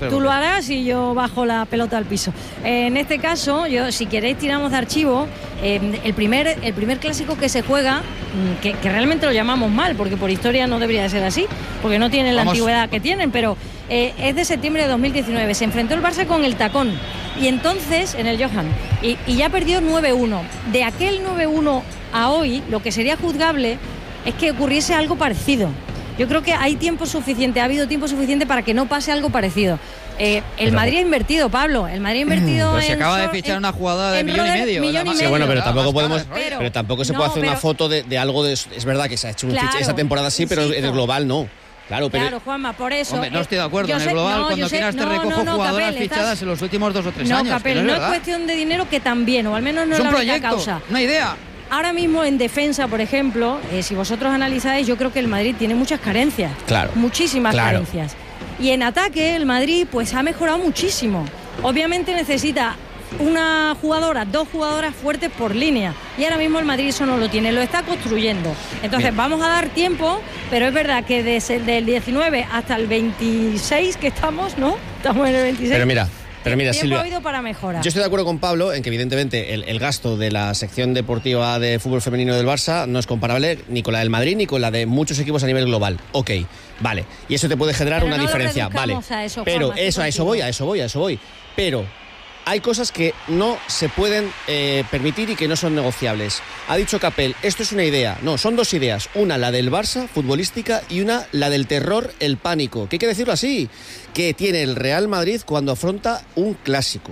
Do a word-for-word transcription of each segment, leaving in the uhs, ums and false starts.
pego. Tú lo harás y yo bajo la pelota al piso. Eh, en este caso, yo, si queréis, tiramos de archivo. Eh, el, primer, el primer clásico que se juega, que, que realmente lo llamamos mal, porque por historia no debería de ser así, porque no tienen Vamos. la antigüedad que tienen, pero eh, es de septiembre de dos mil diecinueve. Se enfrentó el Barça con el Tacón. Y entonces, en el Johan, y, y ya perdió nueve uno. De aquel nueve uno a hoy, lo que sería juzgable es que ocurriese algo parecido. Yo creo que hay tiempo suficiente, ha habido tiempo suficiente para que no pase algo parecido. Eh, el pero, Madrid ha invertido, Pablo. El Madrid ha invertido pero en. se acaba de Sol, fichar en, una jugada de millón Roder, y medio. millón y Sí, medio. bueno, pero tampoco Las podemos. caras, Pero, pero tampoco se no, puede hacer pero, una foto de, de algo de. Es verdad que se ha hecho un claro, fichaje esta temporada sí, pero insisto. en el global no. Claro, pero. Claro, Juanma, por eso. Hombre, no estoy de acuerdo. Yo En el sé- global, no, cuando yo sé- quieras te no, recojo no, no, jugadoras Capel, fichadas estás- en los últimos dos o tres no, años. Capel, que no no es es verdad. cuestión de dinero, que también, o al menos no Es es un la única proyecto, causa. una idea. Ahora mismo en defensa, por ejemplo, eh, si vosotros analizáis, yo creo que el Madrid tiene muchas carencias. Claro. Muchísimas Claro. carencias. Y en ataque el Madrid pues ha mejorado muchísimo. Obviamente necesita una jugadora, dos jugadoras fuertes por línea. Y ahora mismo el Madrid eso no lo tiene, lo está construyendo. Entonces Bien. vamos a dar tiempo, pero es verdad que desde el diecinueve hasta el veintiséis que estamos, ¿no? Estamos en el veintiséis. Pero mira, pero mira, tiempo Silvia. ha habido para mejorar. Yo estoy de acuerdo con Pablo en que evidentemente el, el gasto de la sección deportiva de fútbol femenino del Barça no es comparable ni con la del Madrid ni con la de muchos equipos a nivel global. Ok, vale. Y eso te puede generar Pero una no lo diferencia, vale. reduzcamos a eso, Pero Juanma, estoy eso, a eso contigo. voy, a eso voy, a eso voy. Pero hay cosas que no se pueden eh, permitir y que no son negociables. Ha dicho Capel, esto es una idea. No, son dos ideas. Una, la del Barça, futbolística, y una, la del terror, el pánico. Que hay que decirlo así, que tiene el Real Madrid cuando afronta un clásico.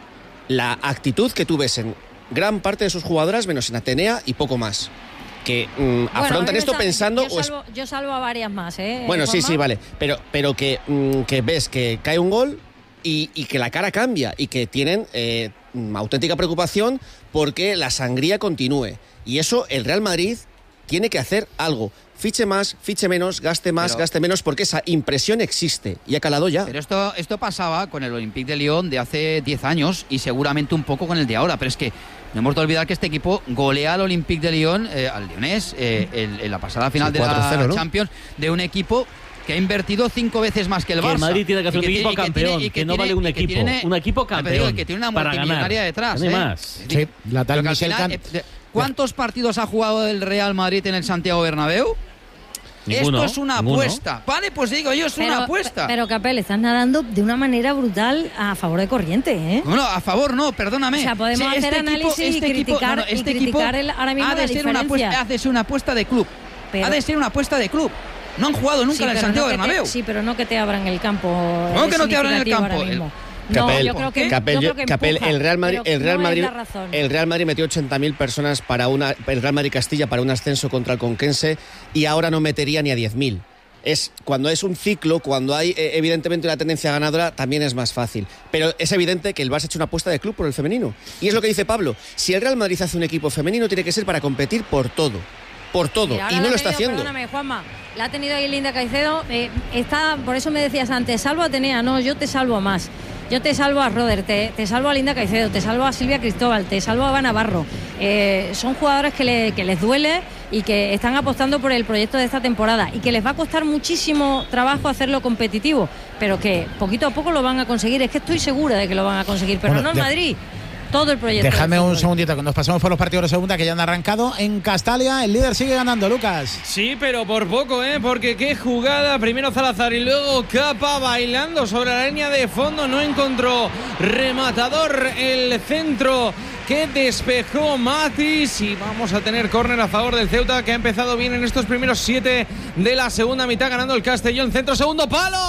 La actitud que tú ves en gran parte de sus jugadoras, menos en Atenea y poco más. Que mm, Bueno, afrontan yo esto sal- pensando... Yo o es- salvo, yo salvo a varias más, ¿eh? Bueno, sí, Juanma? sí, vale. Pero, pero que, mm, que ves que cae un gol y, y que la cara cambia y que tienen eh, mm, auténtica preocupación porque la sangría continúe. Y eso el Real Madrid tiene que hacer algo. Fiche más, fiche menos, gaste más, Pero- gaste menos, porque esa impresión existe y ha calado ya. Pero esto, esto pasaba con el Olympique de Lyon de hace diez años y seguramente un poco con el de ahora. Pero es que no hemos de olvidar que este equipo golea al Olympique de Lyon, eh, al Lyonés, eh, en, en la pasada final Sí, de la cuatro cero, ¿no? Champions, de un equipo que ha invertido cinco veces más que el Que Barça. el Madrid tiene que hacer Y un ti- equipo y que campeón, tiene- y que no tiene- vale un y que equipo, tiene- un equipo Ya, pero digo campeón que tiene una para multimillonaria ganar. detrás. No hay ¿eh? más. Sí, la tal Pero que al Michel final, Can- eh, de- ¿cuántos partidos ha jugado el Real Madrid en el Santiago Bernabéu? Ninguno, Esto es una ninguno. apuesta. Vale, pues digo yo, es una apuesta. Pero, Capel, estás nadando de una manera brutal a favor de corriente, ¿eh? Bueno, a favor no, perdóname. O sea, podemos Sí, hacer este análisis y criticar- no, no, y este criticar equipo el- ahora mismo ha de la ser una diferencia. apuesta, ha de ser una apuesta de club. Pero- ha de ser una apuesta de club. No han jugado nunca Sí, en el pero Santiago no que te- Bernabéu. Sí, pero no que te abran el campo. ¿Cómo que no te abran el significativo campo? ahora mismo. El- No, Capel, yo creo que, Capel, yo yo- creo que Capel, empuja, el Real Madrid, pero el Real no es Madrid, la razón. el Real Madrid metió ochenta mil personas para una, el Real Madrid Castilla para un ascenso contra el Conquense y ahora no metería ni a diez mil. Es cuando es un ciclo, cuando hay eh, evidentemente una tendencia ganadora, también es más fácil. Pero es evidente que el Barça ha hecho una apuesta de club por el femenino. Y es lo que dice Pablo. Si el Real Madrid hace un equipo femenino, tiene que ser para competir por todo. Por todo. Mira, ahora y no la lo ha está tenido, haciendo. Perdóname, Juanma. La ha tenido ahí Linda Caicedo. Eh, está, por eso me decías antes, salvo a Atenea. No, yo te salvo a más. Yo te salvo a Roder, te, te salvo a Linda Caicedo, te salvo a Silvia Cristóbal, te salvo a Eva Navarro. Eh, son jugadoras que, le, que les duele y que están apostando por el proyecto de esta temporada y que les va a costar muchísimo trabajo hacerlo competitivo, pero que poquito a poco lo van a conseguir. Es que estoy segura de que lo van a conseguir, pero Bueno, no en de- Madrid. Todo el proyecto. Déjame del un fútbol. segundito, que nos pasamos por los partidos de segunda que ya han arrancado. En Castalia, el líder sigue ganando, Lucas. Sí, pero por poco, ¿eh? Porque qué jugada. Primero Salazar y luego Capa bailando sobre la línea de fondo. No encontró rematador el centro que despejó Matis. Y vamos a tener córner a favor del Ceuta, que ha empezado bien en estos primeros siete de la segunda mitad, ganando el Castellón. Centro, segundo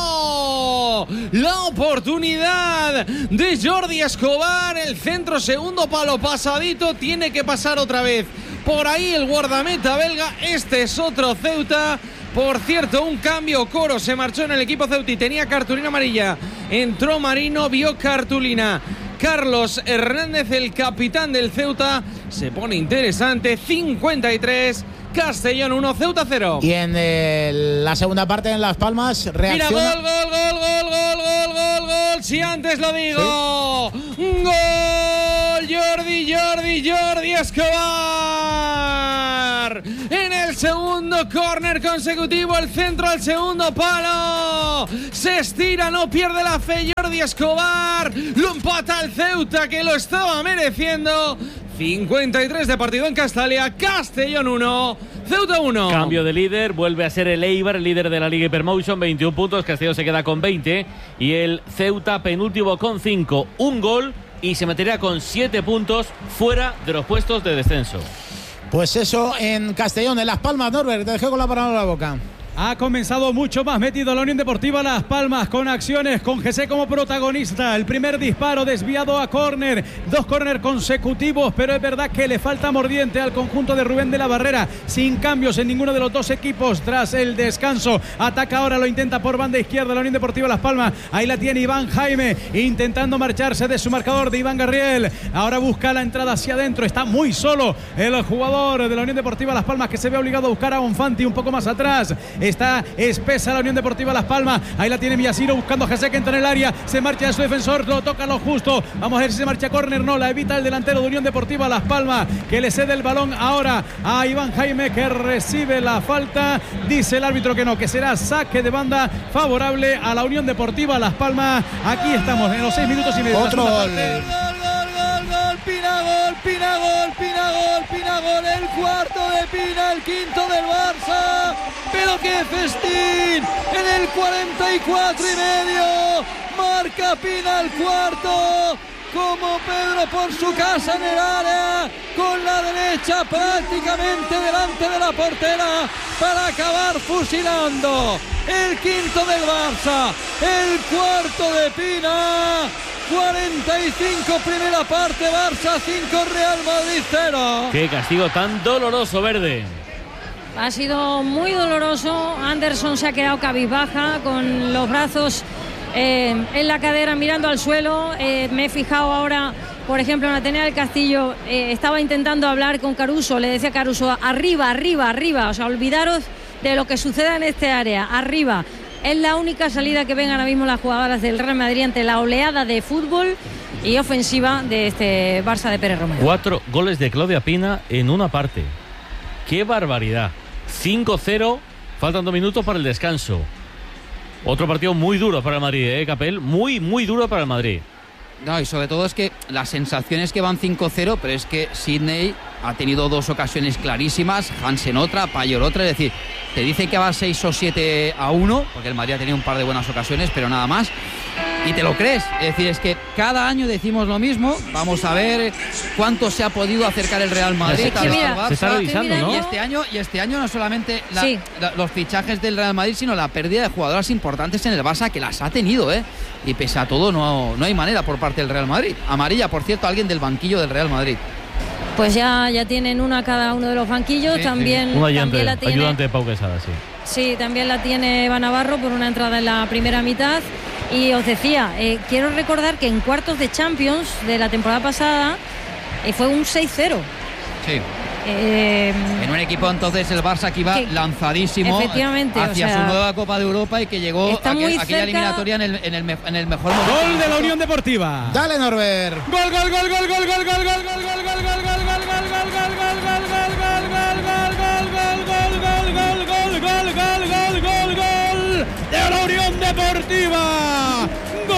palo. La oportunidad de Jordi Escobar. El centro, segundo palo pasadito. Tiene que pasar otra vez por ahí el guardameta belga. Este es otro Ceuta. Por cierto, un cambio. Coro se marchó en el equipo Ceuti. Tenía cartulina amarilla. Entró Marino, vio cartulina. Carlos Hernández, el capitán del Ceuta. Se pone interesante. cincuenta y tres. Castellón uno, Ceuta cero. Y en eh, la segunda parte, en Las Palmas, Mira, reacciona. gol, gol, gol, gol, gol, gol, gol, gol. Si antes lo digo. Gol. Jordi, Jordi, Jordi Escobar. En el el segundo córner consecutivo, el centro al segundo palo. Se estira, no pierde la fe Jordi Escobar. Lo empata el Ceuta, que lo estaba mereciendo. cincuenta y tres de partido en Castalia. Castellón uno, Ceuta uno. Cambio de líder, vuelve a ser el Eibar, el líder de la Liga Hypermotion, veintiún puntos. Castellón se queda con veinte. Y el Ceuta penúltimo con cinco. Un gol y se metería con siete puntos fuera de los puestos de descenso. Pues eso en Castellón, en Las Palmas. Norbert, te dejo con la palabra en la boca. Ha comenzado mucho más metido la Unión Deportiva Las Palmas, con acciones, con José como protagonista. El primer disparo desviado a córner, dos córner consecutivos, pero es verdad que le falta mordiente al conjunto de Rubén de la Barrera, sin cambios en ninguno de los dos equipos tras el descanso. Ataca ahora, lo intenta por banda izquierda la Unión Deportiva Las Palmas. Ahí la tiene Iván Jaime, intentando marcharse de su marcador de Iván Garriel. Ahora busca la entrada hacia adentro, está muy solo el jugador de la Unión Deportiva Las Palmas, que se ve obligado a buscar a Bonfanti un poco más atrás. Está espesa la Unión Deportiva Las Palmas. Ahí la tiene Villasiro buscando a José, que entra en el área. Se marcha de su defensor, lo toca lo justo. Vamos a ver si se marcha córner. No, la evita el delantero de Unión Deportiva Las Palmas, que le cede el balón ahora a Iván Jaime, que recibe la falta. Dice el árbitro que no, que será saque de banda favorable a la Unión Deportiva Las Palmas. Aquí estamos en los seis minutos y medio. Otro gol. Pina gol, Pina gol, Pina gol, Pina gol, el cuarto de Pina, el quinto del Barça, pero qué festín, en el cuarenta y cuatro y medio, marca Pina el cuarto, como Pedro por su casa en el área, con la derecha prácticamente delante de la portera, para acabar fusilando, el quinto del Barça, el cuarto de Pina. cuarenta y cinco primera parte, Barça cinco, Real Madrid cero. Qué castigo tan doloroso, Verde. Ha sido muy doloroso. Anderson se ha quedado cabizbaja, con los brazos eh, en la cadera, mirando al suelo. Eh, me he fijado ahora, por ejemplo, en Atenea del Castillo, eh, estaba intentando hablar con Caruso, le decía a Caruso, arriba, arriba, arriba, o sea, olvidaros de lo que suceda en este área, arriba. Es la única salida que ven ahora mismo las jugadoras del Real Madrid ante la oleada de fútbol y ofensiva de este Barça de Pérez Romero. Cuatro goles de Claudia Pina en una parte. ¡Qué barbaridad! cinco cero, faltan dos minutos para el descanso. Otro partido muy duro para el Madrid, ¿eh, Capel? Muy, muy duro para el Madrid. No, y sobre todo es que la sensación es que van cinco cero, pero es que Sydney ha tenido dos ocasiones clarísimas, Hansen otra, Payor otra, es decir, te dicen que va seis o siete a uno, porque el Madrid ha tenido un par de buenas ocasiones, pero nada más, y te lo crees. Es decir, es que cada año decimos lo mismo. Vamos a ver cuánto se ha podido acercar el Real Madrid al Barça. Se está revisando, ¿no? Y este año, y este año no solamente la, sí. la, los fichajes del Real Madrid, sino la pérdida de jugadoras importantes en el Barça, que las ha tenido, ¿eh? Y pese a todo no, no hay manera por parte del Real Madrid. Amarilla, por cierto, alguien del banquillo del Real Madrid. Pues ya, ya tienen una cada uno de los banquillos. Sí, también, sí. Un ayudante, también la tiene, ayudante de Pau Quesada, sí. Sí, también la tiene Eva Navarro por una entrada en la primera mitad. Y os decía, eh, quiero recordar que en cuartos de Champions de la temporada pasada eh, fue un seis cero. Sí. Eh, en un equipo entonces el Barça que iba que, lanzadísimo efectivamente, hacia o sea, su nueva Copa de Europa y que llegó está aquel, muy aquella cerca. eliminatoria en el, en, el, en el mejor momento. Gol de la Unión Deportiva. Dale, Norbert. Gol, gol, gol, gol, gol, gol, gol, gol, gol, gol, gol, gol, gol, gol, de la Unión Deportiva. Gol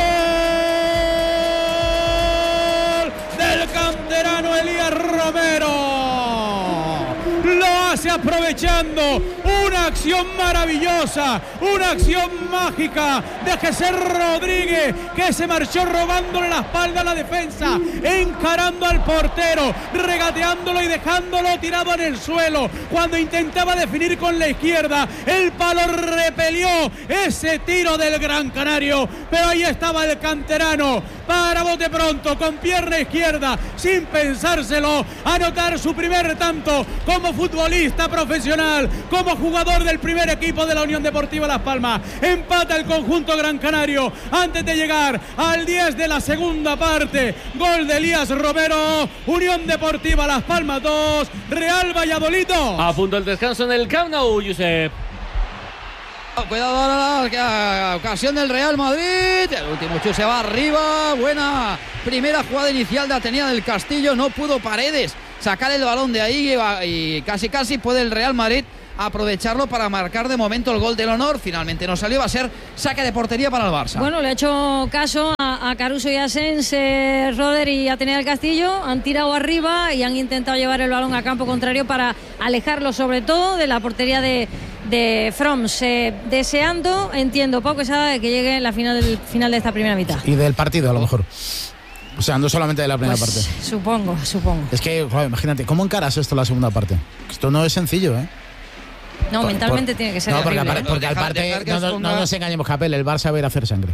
del canterano Elías Romero. Lo hace aprovechando una acción maravillosa, una acción mágica de Jesús Rodríguez, que se marchó robándole la espalda a la defensa, encarando al portero, regateándolo y dejándolo tirado en el suelo. Cuando intentaba definir con la izquierda, el palo repelió ese tiro del Gran Canario, pero ahí estaba el canterano para bote pronto, con pierna izquierda, sin pensárselo, anotar su primer tanto como futbolista profesional, como jugador del primer equipo de la Unión Deportiva Las Palmas. Empata el conjunto Gran Canario antes de llegar al diez de la segunda parte. Gol de Elías Romero. Unión Deportiva Las Palmas dos, Real Valladolid dos. A punto el descanso en el Camp Nou, Josep. Cuidado ahora, la ocasión del Real Madrid. El último chute se va arriba. Buena primera jugada inicial de Atenea del Castillo. No pudo Paredes sacar el balón de ahí y casi casi puede el Real Madrid aprovecharlo para marcar de momento el gol del honor. Finalmente no salió, va a ser saque de portería para el Barça. Bueno, le ha hecho caso a, a Caruso y a Sens, eh, Roder y Atenea del Castillo, han tirado arriba y han intentado llevar el balón a campo contrario para alejarlo sobre todo de la portería de, de Froms, eh, deseando, entiendo, Pau Quesada, de que llegue la final, del, final de esta primera mitad. Y del partido a lo mejor. O sea, no solamente de la primera pues, parte. Supongo, supongo. Es que, joder, imagínate, ¿cómo encaras esto la segunda parte? Esto no es sencillo, ¿eh? No, por, mentalmente por, tiene que ser no, porque, terrible, aparte, porque dejar, aparte dejar que no, os no, ponga... no nos engañemos, Capel, el Barça va a ir a hacer sangre.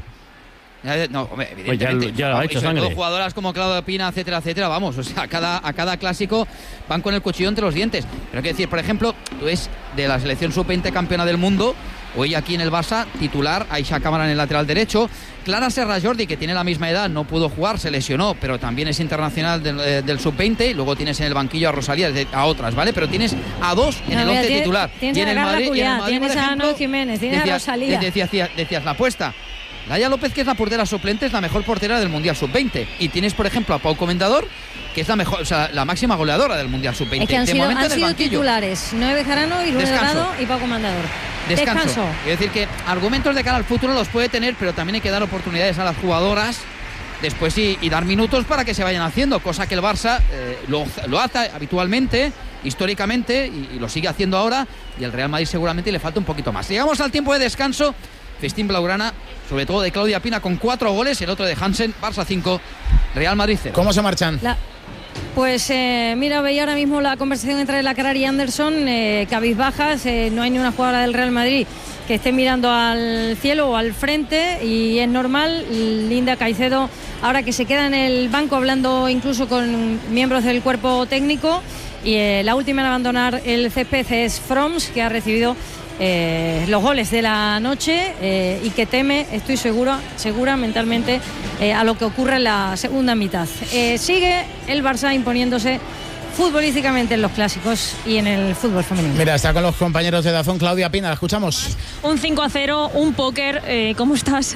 No, hombre, evidentemente. Pues ya, ya lo ha hecho y sobre sangre. todo jugadoras como Claudia Pina, etcétera, etcétera, vamos, o sea, a cada, a cada clásico van con el cuchillo entre los dientes. Pero hay que decir, por ejemplo, tú ves de la selección sub veinte campeona del mundo, hoy aquí en el Barça, titular, Aisha Cámara en el lateral derecho, Clara Serra Jordi, que tiene la misma edad, no pudo jugar, se lesionó, pero también es internacional del, eh, del sub veinte, y luego tienes en el banquillo a Rosalía, a otras, ¿vale? Pero tienes a dos en no, el once titular. Tienes y en a el Carla Madrid, Julián, Madrid, tienes por a ejemplo, Ana Jiménez, tienes decía, a Rosalía. Decías, decías la apuesta. Laia López, que es la portera suplente, es la mejor portera del Mundial sub veinte. Y tienes, por ejemplo, a Pau Comendador, que es la mejor, o sea, la máxima goleadora del Mundial sub veinte. Es que han de sido, momento han en el sido banquillo. titulares, Noé Bejarano, Irune Delgado y Pau Comendador. Descanso. Descanso. Es decir, que argumentos de cara al futuro los puede tener, pero también hay que dar oportunidades a las jugadoras después y, y dar minutos para que se vayan haciendo, cosa que el Barça eh, lo, lo hace habitualmente, históricamente, y, y lo sigue haciendo ahora, y el Real Madrid seguramente le falta un poquito más. Llegamos al tiempo de descanso. Festín blaugrana, sobre todo de Claudia Pina con cuatro goles, el otro de Hansen, Barça cinco, Real Madrid cero. ¿Cómo se marchan? La, pues eh, mira, veía ahora mismo la conversación entre Lacrar y Anderson, eh, cabizbajas, eh, no hay ni una jugadora del Real Madrid que esté mirando al cielo o al frente, y es normal. Linda Caicedo, ahora que se queda en el banco hablando incluso con miembros del cuerpo técnico, y eh, la última en abandonar el césped es Froms, que ha recibido Eh, los goles de la noche eh, y que teme, estoy segura, segura mentalmente eh, a lo que ocurre en la segunda mitad. Eh, sigue el Barça imponiéndose futbolísticamente en los clásicos y en el fútbol femenino. Mira, está con los compañeros de Dazón, Claudia Pina, la escuchamos. Un cinco a cero, un póker, eh, ¿cómo estás?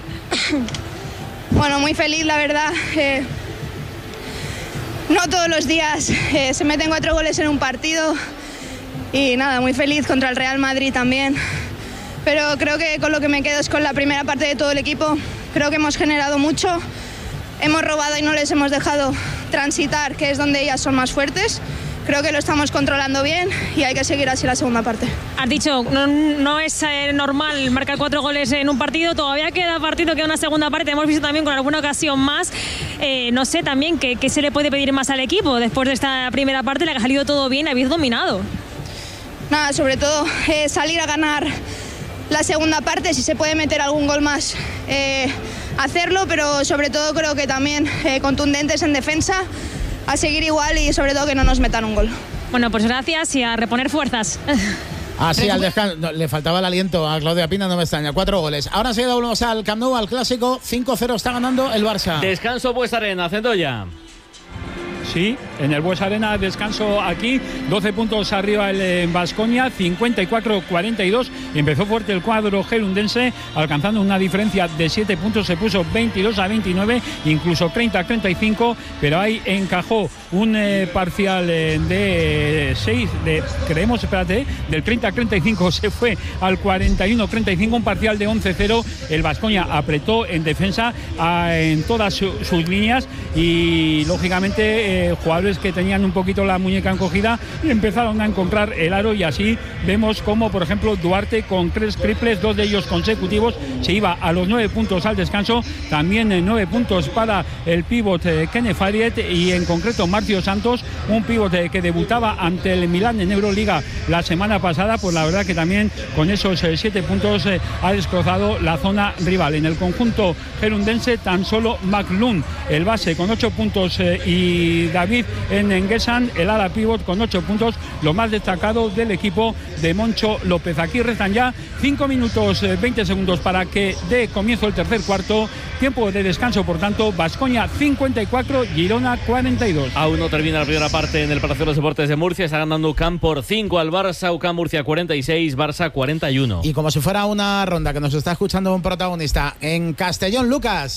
Bueno, muy feliz, la verdad. Eh, no todos los días eh, se meten cuatro goles en un partido. Y nada, muy feliz contra el Real Madrid también, pero creo que con lo que me quedo es con la primera parte de todo el equipo. Creo que hemos generado mucho, hemos robado y no les hemos dejado transitar, que es donde ellas son más fuertes. Creo que lo estamos controlando bien y hay que seguir así la segunda parte. Has dicho, no, no es eh, normal marcar cuatro goles en un partido, todavía queda partido, queda una segunda parte, hemos visto también con alguna ocasión más. Eh, no sé también qué, qué se le puede pedir más al equipo después de esta primera parte, la que ha salido todo bien, habéis dominado. Nada, sobre todo eh, salir a ganar la segunda parte, si se puede meter algún gol más, eh, hacerlo, pero sobre todo creo que también eh, contundentes en defensa, a seguir igual y sobre todo que no nos metan un gol. Bueno, pues gracias y a reponer fuerzas. Ah, sí, al descanso. No, le faltaba el aliento a Claudia Pina, no me extraña. Cuatro goles. Ahora se volvemos al Camp Nou, al clásico. cinco cero está ganando el Barça. Descanso, pues Arena, Centolla. Sí, en el Bues Arena, descanso aquí, doce puntos arriba el Baskonia, cincuenta y cuatro a cuarenta y dos. Empezó fuerte el cuadro gerundense, alcanzando una diferencia de siete puntos, se puso veintidós a veintinueve, incluso treinta a treinta y cinco, pero ahí encajó un eh, parcial eh, de seis, de, creemos, espérate, del treinta a treinta y cinco se fue al cuarenta y uno a treinta y cinco, un parcial de once cero. El Baskonia apretó en defensa a, en todas su, sus líneas y lógicamente eh, jugadores que tenían un poquito la muñeca encogida y empezaron a encontrar el aro, y así vemos como por ejemplo Duarte con tres triples, dos de ellos consecutivos, se iba a los nueve puntos al descanso. También eh, nueve puntos para el pívot eh, Kene Fariet, y en concreto Marcio Santos, un pívot eh, que debutaba ante el Milán en Euroliga la semana pasada. Pues la verdad que también con esos eh, siete puntos eh, ha destrozado la zona rival. En el conjunto gerundense tan solo McLuhan, el base, con ocho puntos eh, y David en Engesan, el ala pívot, con ocho puntos, lo más destacado del equipo de Moncho López. Aquí restan ya cinco minutos veinte segundos para que dé comienzo el tercer cuarto. Tiempo de descanso, por tanto, Baskonia cincuenta y cuatro, Girona cuarenta y dos. Aún no termina la primera parte en el Palacio de los Deportes de Murcia. Está ganando U C A M por cinco al Barça. U C A M Murcia cuarenta y seis, Barça cuarenta y uno. Y como si fuera una ronda que nos está escuchando un protagonista en Castellón, Lucas.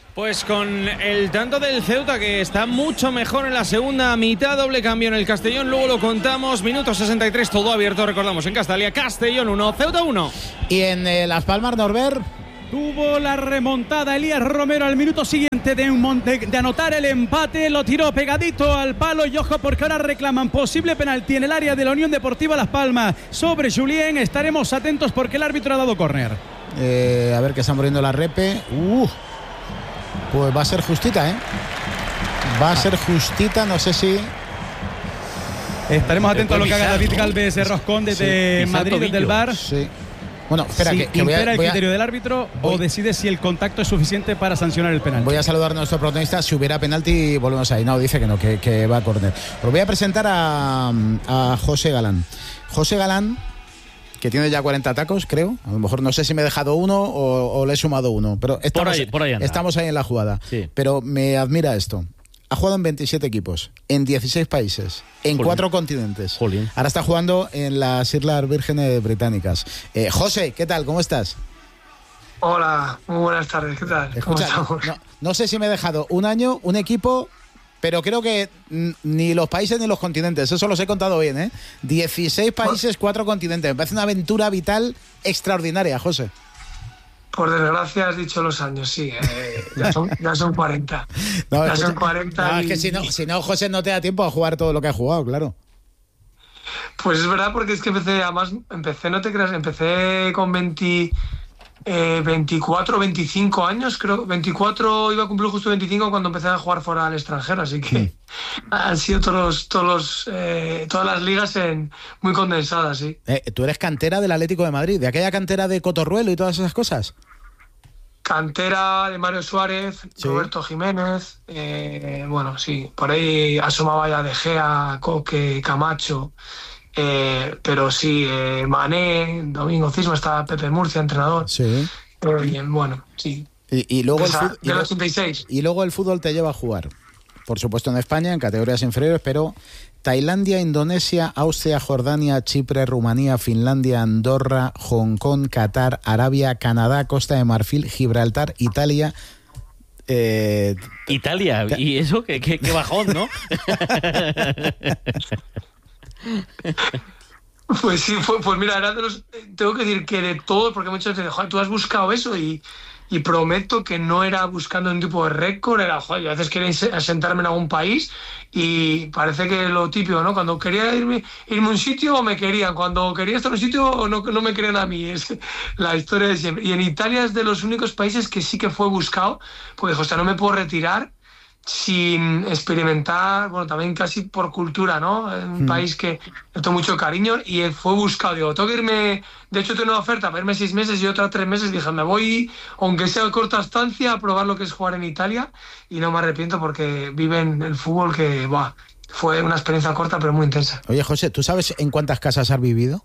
Pues con el tanto del Ceuta, que está mucho mejor en la segunda mitad, doble cambio en el Castellón, luego lo contamos, minuto sesenta y tres, todo abierto, recordamos, en Castalia, Castellón uno, Ceuta uno. Y en eh, Las Palmas, Norbert. Tuvo la remontada Elías Romero al minuto siguiente de, un, de, de anotar el empate, lo tiró pegadito al palo y ojo porque ahora reclaman posible penalti en el área de la Unión Deportiva Las Palmas sobre Julián. Estaremos atentos porque el árbitro ha dado córner. Eh, a ver que están muriendo la repe. Uh, pues va a ser justita, ¿eh? Va a ser justita, no sé si... Estaremos atentos a lo que haga David Galvez Roscón desde sí, Madrid, desde el V A R. Sí. Bueno, espera, si que, que voy a, impera el voy a, criterio del árbitro voy, o decide si el contacto es suficiente para sancionar el penalti. Voy a saludar a nuestro protagonista. Si hubiera penalti, volvemos ahí. No, dice que no, que, que va a córner. Os voy a presentar a, a José Galán. José Galán, que tiene ya cuarenta tacos, creo. A lo mejor no sé si me he dejado uno o, o le he sumado uno. Pero estamos, por ahí, por ahí anda. Estamos ahí en la jugada. Sí. Pero me admira esto. Ha jugado en veintisiete equipos, en dieciséis países, en Jolín. cuatro continentes. Jolín. Ahora está jugando en las Islas Vírgenes Británicas. Eh, José, ¿qué tal? ¿Cómo estás? Hola, muy buenas tardes. ¿Qué tal? Escucha, ¿Cómo estamos? No, no sé si me he dejado un año, un equipo, pero creo que ni los países ni los continentes. Eso los he contado bien, ¿eh? dieciséis países, cuatro continentes. Me parece una aventura vital extraordinaria, José. Por desgracia has dicho los años, sí, eh, ya, son, ya son cuarenta. No, ya escucha, son cuarenta. No, y, es que si no, si no, José, no te da tiempo a jugar todo lo que has jugado, claro. Pues es verdad, porque es que empecé, además, empecé, no te creas, empecé con veinte, eh, veinticuatro, veinticinco años, creo, veinticuatro, iba a cumplir justo veinticinco cuando empecé a jugar fuera al extranjero, así que mm. han sido todos los, todos los, eh, todas las ligas en, muy condensadas, sí. Eh, tú eres cantera del Atlético de Madrid, de aquella cantera de Cotorruelo y todas esas cosas. Cantera de Mario Suárez, sí. Roberto Jiménez, eh, bueno, sí, por ahí asomaba ya De Gea, Coque, Camacho, eh, pero sí, eh, Mané, Domingo Cisma, estaba Pepe Murcia, entrenador. Sí. Pero bien, bueno, sí. Y, y luego Esa, el fútbol, del ochenta y seis. Y luego el fútbol te lleva a jugar, por supuesto en España, en categorías inferiores, pero Tailandia, Indonesia, Austria, Jordania, Chipre, Rumanía, Finlandia, Andorra, Hong Kong, Qatar, Arabia, Canadá, Costa de Marfil, Gibraltar, Italia. Eh, Italia, y eso, qué, qué, qué bajón, ¿no? Pues sí, pues, pues mira, era de los, tengo que decir que de todo, porque muchas veces, joder, tú has buscado eso y, y prometo que no era buscando un tipo de récord, era, joder, yo a veces quería asentarme en algún país y parece que lo típico, ¿no? Cuando quería irme, irme a un sitio me querían, cuando quería estar en un sitio no, no me querían a mí, es la historia de siempre. Y en Italia es de los únicos países que sí que fue buscado, porque, o sea, no me puedo retirar sin experimentar, bueno, también casi por cultura, ¿no? Un mm. país que le tengo mucho cariño y fue buscado. Digo, tengo que irme, de hecho tengo una oferta para irme seis meses y otra tres meses. Dije, me voy, aunque sea de corta estancia, a probar lo que es jugar en Italia y no me arrepiento porque viven el fútbol que, buah, fue una experiencia corta pero muy intensa. Oye, José, ¿tú sabes en cuántas casas has vivido?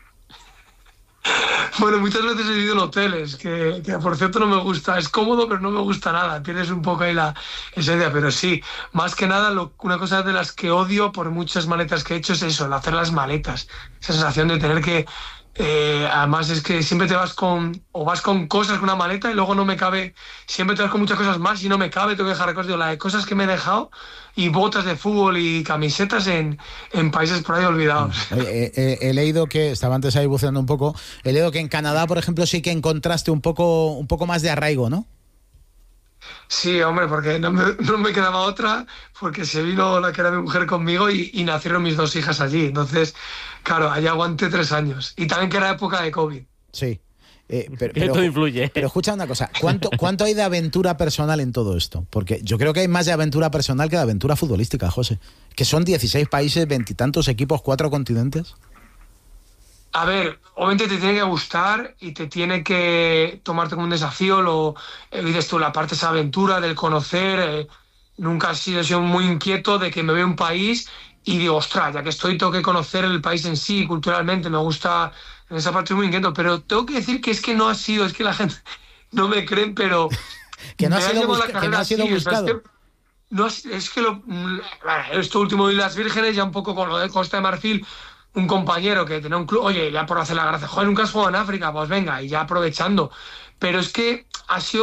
Bueno, muchas veces he vivido en hoteles, que, que por cierto no me gusta, es cómodo pero no me gusta nada, tienes un poco ahí la esa idea, pero sí, más que nada lo, una cosa de las que odio por muchas maletas que he hecho es eso, el hacer las maletas, esa sensación de tener que, eh, además es que siempre te vas con, o vas con cosas con una maleta y luego no me cabe, siempre te vas con muchas cosas más y no me cabe, tengo que dejar cosas, digo, la de cosas que me he dejado y botas de fútbol y camisetas en, en países por ahí olvidados. Eh, eh, he leído que, estaba antes ahí buceando un poco, he leído que en Canadá, por ejemplo, sí que encontraste un poco, un poco más de arraigo, ¿no? Sí, hombre, porque no me, no me quedaba otra, porque se vino la que era mi mujer conmigo y, y nacieron mis dos hijas allí. Entonces, claro, allá aguanté tres años. Y también que era época de COVID. Sí. Eh, pero, pero, esto influye. Pero escucha una cosa, ¿cuánto, ¿cuánto hay de aventura personal en todo esto? Porque yo creo que hay más de aventura personal que de aventura futbolística, José. Que son dieciséis países, veintitantos equipos, cuatro continentes. A ver, obviamente te tiene que gustar y te tiene que tomarte como un desafío, lo eh, dices tú, la parte de esa aventura, del conocer. Eh, nunca he sido, he sido muy inquieto de que me veo un país y digo, ostras, ya que estoy, tengo que conocer el país en sí, culturalmente, me gusta, en esa parte muy inquieto, pero tengo que decir que es que no ha sido, es que la gente no me creen, pero... que, no ha sido busca, que no ha sido así, buscado. O sea, es que, no, es que lo, esto último de Islas Vírgenes, ya un poco con lo de Costa de Marfil, un compañero que tenía un club, oye, ya por hacer la gracia, joder, nunca has jugado en África, pues venga, y ya aprovechando. Pero es que ha sido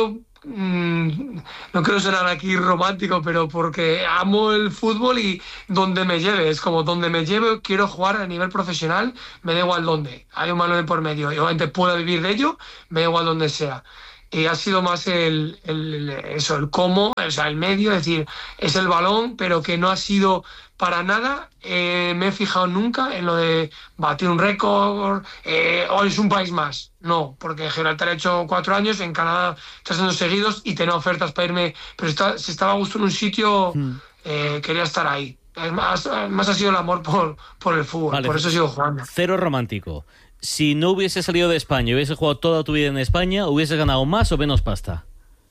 mmm, no quiero sonar aquí romántico, pero porque amo el fútbol y donde me lleve, es como donde me lleve, quiero jugar a nivel profesional, me da igual dónde, hay un balón de por medio, y obviamente puedo vivir de ello, me da igual donde sea. Y ha sido más el, el, eso, el cómo, o sea, el medio, es decir, es el balón, pero que no ha sido para nada, eh, me he fijado nunca en lo de batir un récord, eh, o es un país más. No, porque en Gibraltar he hecho cuatro años, en Canadá tres años seguidos y tenía ofertas para irme, pero está, si estaba a gusto en un sitio, mm. eh, quería estar ahí. Es más, más ha sido el amor por, por el fútbol, vale, por eso sigo jugando. Cero romántico. Si no hubiese salido de España y hubiese jugado toda tu vida en España, ¿hubieses ganado más o menos pasta?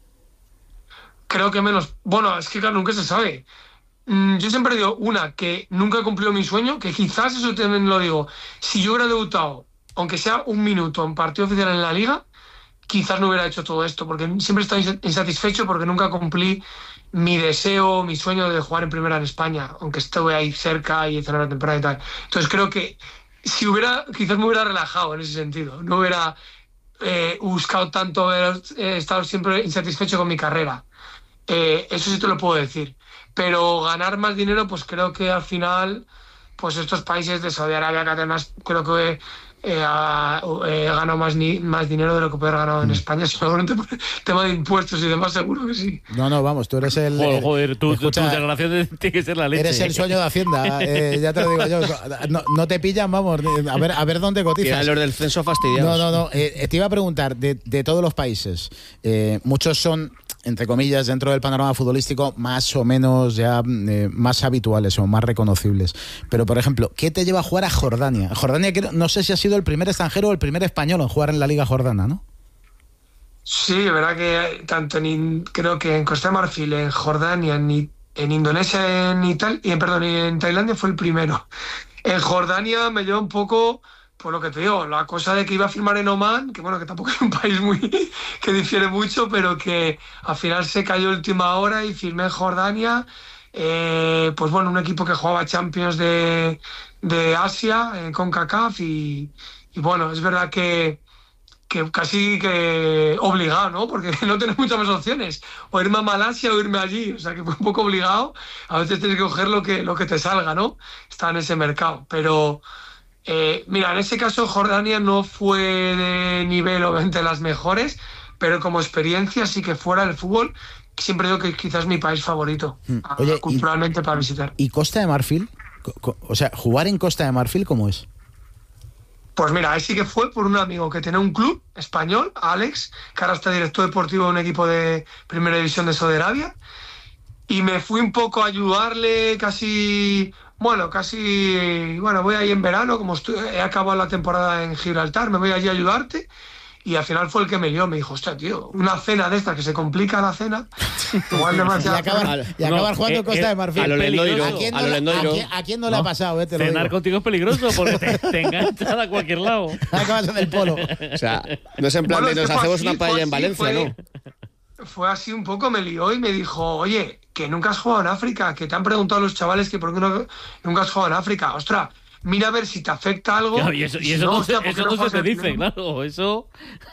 Creo que menos. Bueno, es que claro, nunca se sabe. Mm, yo siempre digo, una, que nunca he cumplido mi sueño, que quizás eso también lo digo. Si yo hubiera debutado, aunque sea un minuto en partido oficial en la Liga, quizás no hubiera hecho todo esto, porque siempre he estado insatisfecho porque nunca cumplí mi deseo, mi sueño de jugar en primera en España, aunque estuve ahí cerca y cerrar la temporada y tal. Entonces creo que si hubiera, quizás me hubiera relajado en ese sentido, no hubiera eh, buscado tanto, haber eh, estado siempre insatisfecho con mi carrera. Eh, eso sí te lo puedo decir. Pero ganar más dinero, pues creo que al final, pues estos países de Saudi Arabia, que además creo que he eh, ganado más, ni, más dinero de lo que puedo haber ganado en España, seguramente por el tema de impuestos y demás, seguro que sí. No, no, vamos, tú eres el... Joder, joder tú, escucha, tu declaración tiene que ser la leche. Eres el sueño de Hacienda, eh, ya te lo digo yo. No, no te pillan, vamos, a ver, a ver dónde cotizas. Tira los del censo fastidiados. No, no, no, eh, te iba a preguntar, de, de todos los países, eh, muchos son, entre comillas, dentro del panorama futbolístico, más o menos ya eh, más habituales o más reconocibles. Pero, por ejemplo, ¿qué te lleva a jugar a Jordania? Jordania, no sé si ha sido el primer extranjero o el primer español en jugar en la Liga Jordana, ¿no? Sí, verdad que tanto en, creo que en Costa de Marfil, en Jordania, en, en Indonesia, en Italia, y en, perdón, en Tailandia fue el primero. En Jordania me lleva un poco, por lo que te digo, la cosa de que iba a firmar en Oman, que bueno, que tampoco es un país muy que difiere mucho, pero que al final se cayó última hora y firmé en Jordania. Eh, pues bueno, un equipo que jugaba Champions de, de Asia, eh, con CONCACAF, y, y bueno, es verdad que, que casi que obligado, ¿no? Porque no tienes muchas más opciones, o irme a Malasia o irme allí, o sea que fue un poco obligado. A veces tienes que coger lo que, lo que te salga, ¿no? Está en ese mercado, pero eh, mira, en ese caso Jordania no fue de nivel, obviamente, las mejores, pero como experiencia sí que fuera del fútbol, siempre digo que quizás es mi país favorito, Oye, culturalmente y, para visitar. ¿Y Costa de Marfil? O sea, ¿jugar en Costa de Marfil cómo es? Pues mira, ahí sí que fue por un amigo que tenía un club español, Alex, que ahora está director deportivo de un equipo de primera división de Saudi Arabia, y me fui un poco a ayudarle casi, bueno, casi, bueno, voy ahí en verano, como estoy, he acabado la temporada en Gibraltar, me voy allí a ayudarte. Y al final fue el que me lió, me dijo, hostia, tío, una cena de esta que se complica la cena, igual demasiado. y acabar, y acabar no, jugando eh, Costa eh, de Marfil. A lo Lendoiro. ¿A quién no, a lo Lendoiro. ¿A quién, a quién no, no le ha pasado? Eh, te lo Cenar digo. contigo es peligroso porque te, te enganchan a cualquier lado. Acabas en el polo. O sea, no es en plan bueno, de nos hacemos así, una paella en Valencia, fue, ¿no? Fue así un poco, me lió y me dijo, oye, que nunca has jugado en África, que te han preguntado los chavales que por qué no, nunca has jugado en África. Ostras, mira a ver si te afecta algo. Claro, y eso, y eso no, no, se, eso no, no se te dice, claro, eso...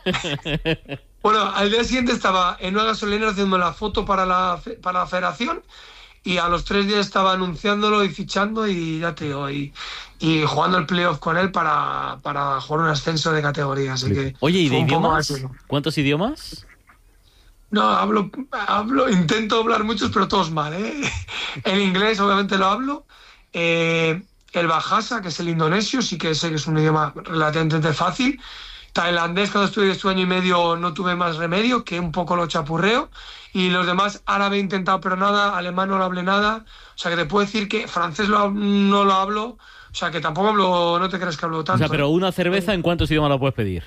Bueno, al día siguiente estaba en una gasolinera haciendo la foto para la, para la federación, y a los tres días estaba anunciándolo y fichando, y ya te digo, y, y jugando el playoff con él para, para jugar un ascenso de categoría. Así que Oye, ¿y de idiomas? ¿Cuántos idiomas? No, hablo, hablo, intento hablar muchos, pero todos mal, ¿eh? En inglés, obviamente, lo hablo. Eh, el Bahasa, que es el indonesio, sí que sé que es un idioma relativamente fácil. Tailandés, cuando estuve, estuve año y medio, no tuve más remedio, que un poco lo chapurreo. Y los demás, árabe he intentado, pero nada, alemán no lo hablé nada. O sea, que te puedo decir que francés lo, no lo hablo. O sea, que tampoco hablo, no te creas que hablo tanto. O sea, pero una cerveza, ¿en cuántos idiomas la puedes pedir?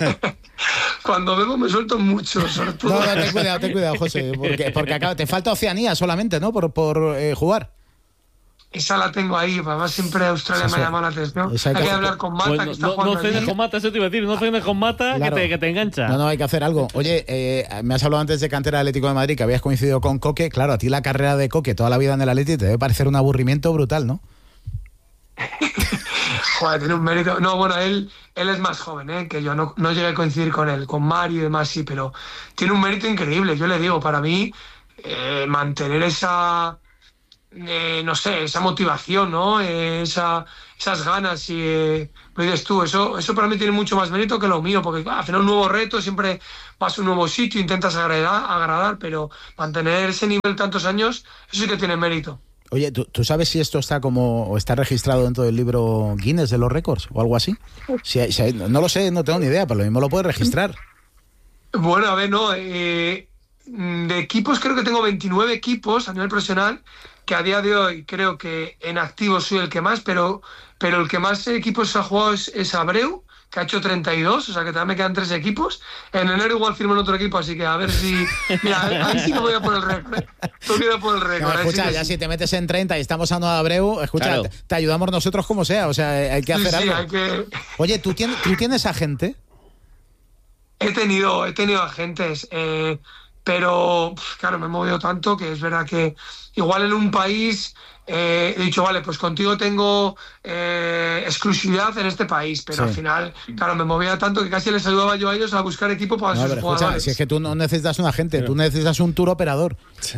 Cuando bebo me suelto mucho, sobre todo. No, no, ten cuidado, ten cuidado, José, porque, porque acá te falta Oceanía solamente, ¿no? Por, por eh, jugar. Esa la tengo ahí, además siempre Australia me ha llamado la atención. Hay que, que hablar con Mata, pues, que está no, jugando. No cenes con Mata, eso te iba a decir, no cenes con Mata, claro. que, te, que te engancha. No, no, hay que hacer algo. Oye, eh, me has hablado antes de cantera Atlético de Madrid, que habías coincidido con Coque. Claro, a ti la carrera de Coque toda la vida en el Atlético te debe parecer un aburrimiento brutal, ¿no? Joder, tiene un mérito. No, bueno, él, él es más joven, ¿eh? Que yo. No, no llegué a coincidir con él, con Mario y demás, sí, pero tiene un mérito increíble. Yo le digo, para mí, eh, mantener esa, eh, no sé, esa motivación, ¿no? Eh, esa, esas ganas, y eh, lo dices tú, eso, eso para mí tiene mucho más mérito que lo mío, porque ah, al final un nuevo reto, siempre vas a un nuevo sitio, intentas agradar, agradar, pero mantener ese nivel tantos años, eso sí que tiene mérito. Oye, ¿tú, ¿tú sabes si esto está como o está registrado dentro del libro Guinness de los récords o algo así? Si hay, si hay, no lo sé, no tengo ni idea, pero lo mismo lo puedes registrar. Bueno, a ver, no, eh, de equipos creo que tengo veintinueve equipos a nivel profesional, que a día de hoy creo que en activo soy el que más, pero, pero el que más equipos ha jugado es, es Abreu, que ha hecho treinta y dos, o sea que también me quedan tres equipos. En enero igual firmo en otro equipo, así que a ver si... Mira, ahí sí que voy a por el récord. Tengo que ir a por el récord. No, escucha, sí ya sí. Si te metes en treinta y estamos hablando de Abreu, escucha, claro. te, te ayudamos nosotros como sea, o sea, hay que hacer sí, algo. Sí, hay que... Oye, ¿tú tienes, ¿tú tienes agente? He tenido, he tenido agentes, eh, pero claro, me he movido tanto que es verdad que igual en un país... Eh, he dicho, vale, pues contigo tengo eh, exclusividad en este país, pero sí. Al final, claro, me movía tanto que casi les ayudaba yo a ellos a buscar equipo para no, sus pero jugadores. Escucha, si es que tú no necesitas un agente, pero... tú necesitas un tour operador.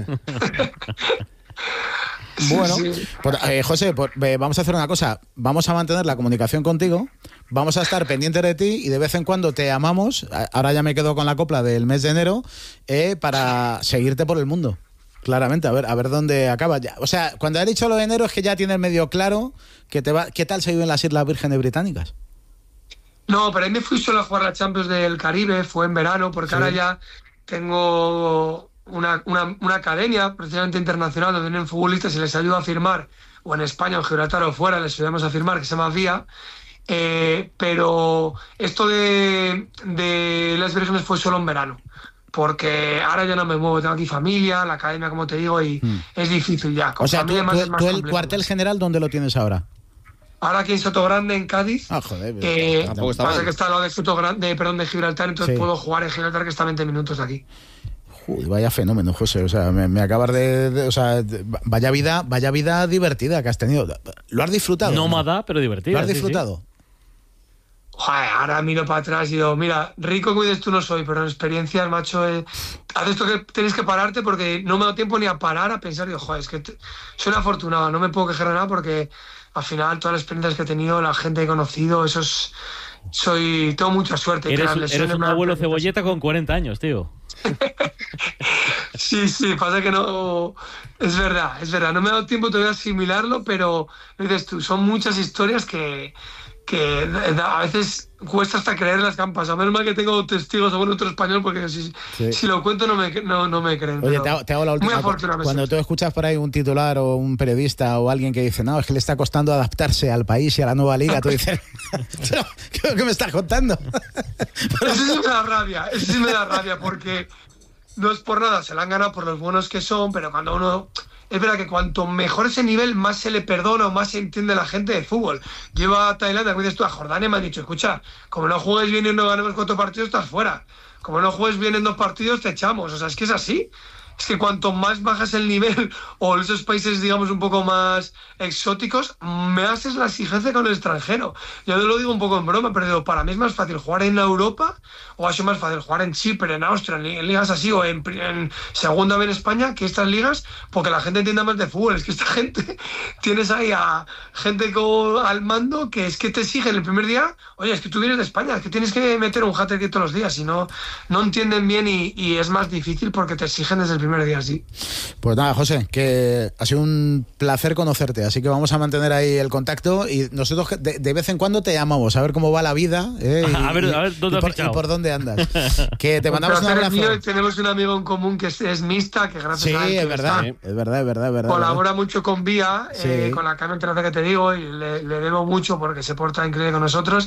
Bueno, sí, sí. Por, eh, José, por, eh, vamos a hacer una cosa. Vamos a mantener la comunicación contigo, vamos a estar pendientes de ti y de vez en cuando te llamamos. Ahora ya me quedo con la copla del mes de enero eh, para seguirte por el mundo. Claramente, a ver, a ver dónde acaba. O sea, cuando he dicho lo de enero es que ya tienes medio claro que te va. ¿Qué tal se vive en las Islas Vírgenes Británicas? No, pero ahí me fui solo a jugar la Champions del Caribe, fue en verano, porque sí. Ahora ya tengo una, una, una academia precisamente internacional donde vienen futbolistas y les ayudo a firmar, o en España, o en Gibraltar, o fuera, les ayudamos a firmar, que se llama Vía. Eh, pero esto de, de las Vírgenes fue solo en verano. Porque ahora ya no me muevo, tengo aquí familia, la academia, como te digo, y mm. es difícil ya. Con o sea, familia tú, más tú, es más tú el complejo. Cuartel general, ¿dónde lo tienes ahora? Ahora aquí en Sotogrande, en Cádiz. Ah, joder. Eh, pasa mal. Que está al lado de Sotogrande, perdón, de Gibraltar, entonces sí. Puedo jugar en Gibraltar, que está a veinte minutos de aquí. Uy, vaya fenómeno, José. O sea, me, me acabas de, de, o sea, de, vaya vida, vaya vida divertida que has tenido. ¿Lo has disfrutado? Nómada, ¿no? Pero divertida. ¿Lo has disfrutado? Sí, sí. Joder, ahora miro para atrás y digo, mira, rico que dices tú no soy, pero en experiencias, macho, eh, haces esto que tienes que pararte porque no me da tiempo ni a parar a pensar, digo, joder, es que te, soy un afortunado, no me puedo quejar de nada porque al final todas las experiencias que he tenido, la gente que he conocido, eso es, soy, tengo mucha suerte. Eres, eres un abuelo cebolleta con cuarenta años, tío. Sí, sí, pasa que no, es verdad, es verdad, no me ha dado tiempo todavía a asimilarlo, pero lo dices tú, son muchas historias que... que a veces cuesta hasta creerlas que han pasado. Menos mal que tengo testigos o bueno, otro español, porque si, sí. si lo cuento no me, no, no me creen. Oye, te hago, te hago la última. Cuando tú escuchas por ahí un titular o un periodista o alguien que dice, no, es que le está costando adaptarse al país y a la nueva liga, tú dices, pero, ¿qué es lo que me estás contando? Eso sí me da rabia, eso sí me da rabia, porque no es por nada, se la han ganado por los buenos que son, pero cuando uno... Es verdad que cuanto mejor ese nivel, más se le perdona o más se entiende la gente de fútbol. Lleva a Tailandia, como dices tú, a Jordania, me han dicho, escucha, como no juegues bien y no ganemos cuatro partidos, estás fuera. Como no juegues bien en dos partidos, te echamos. O sea, es que es así. Es que cuanto más bajas el nivel o esos países, digamos, un poco más exóticos, más es la exigencia con el extranjero. Yo te lo digo un poco en broma, pero digo, para mí es más fácil jugar en Europa o ha sido más fácil jugar en Chipre, en Austria, en, en ligas así o en, en segunda vez en España que estas ligas, porque la gente entienda más de fútbol. Es que esta gente, tienes ahí a gente como al mando que es que te exigen el primer día, oye, es que tú vienes de España, es que tienes que meter un hat-trick todos los días, si no, no entienden bien y, y es más difícil porque te exigen desde el primer día, sí. Pues nada, José, que ha sido un placer conocerte, así que vamos a mantener ahí el contacto y nosotros de, de vez en cuando te llamamos a ver cómo va la vida eh, y, a ver, a ver, ¿dónde y, por, y por dónde andas. Que te mandamos un abrazo. Mío, tenemos un amigo en común que es, es Mista, que gracias sí, a él es verdad, está, es verdad, es verdad, es verdad. Colabora verdad. mucho con Vía, sí. eh, con la cama internacional que te digo, y le, le debo mucho porque se porta increíble con nosotros.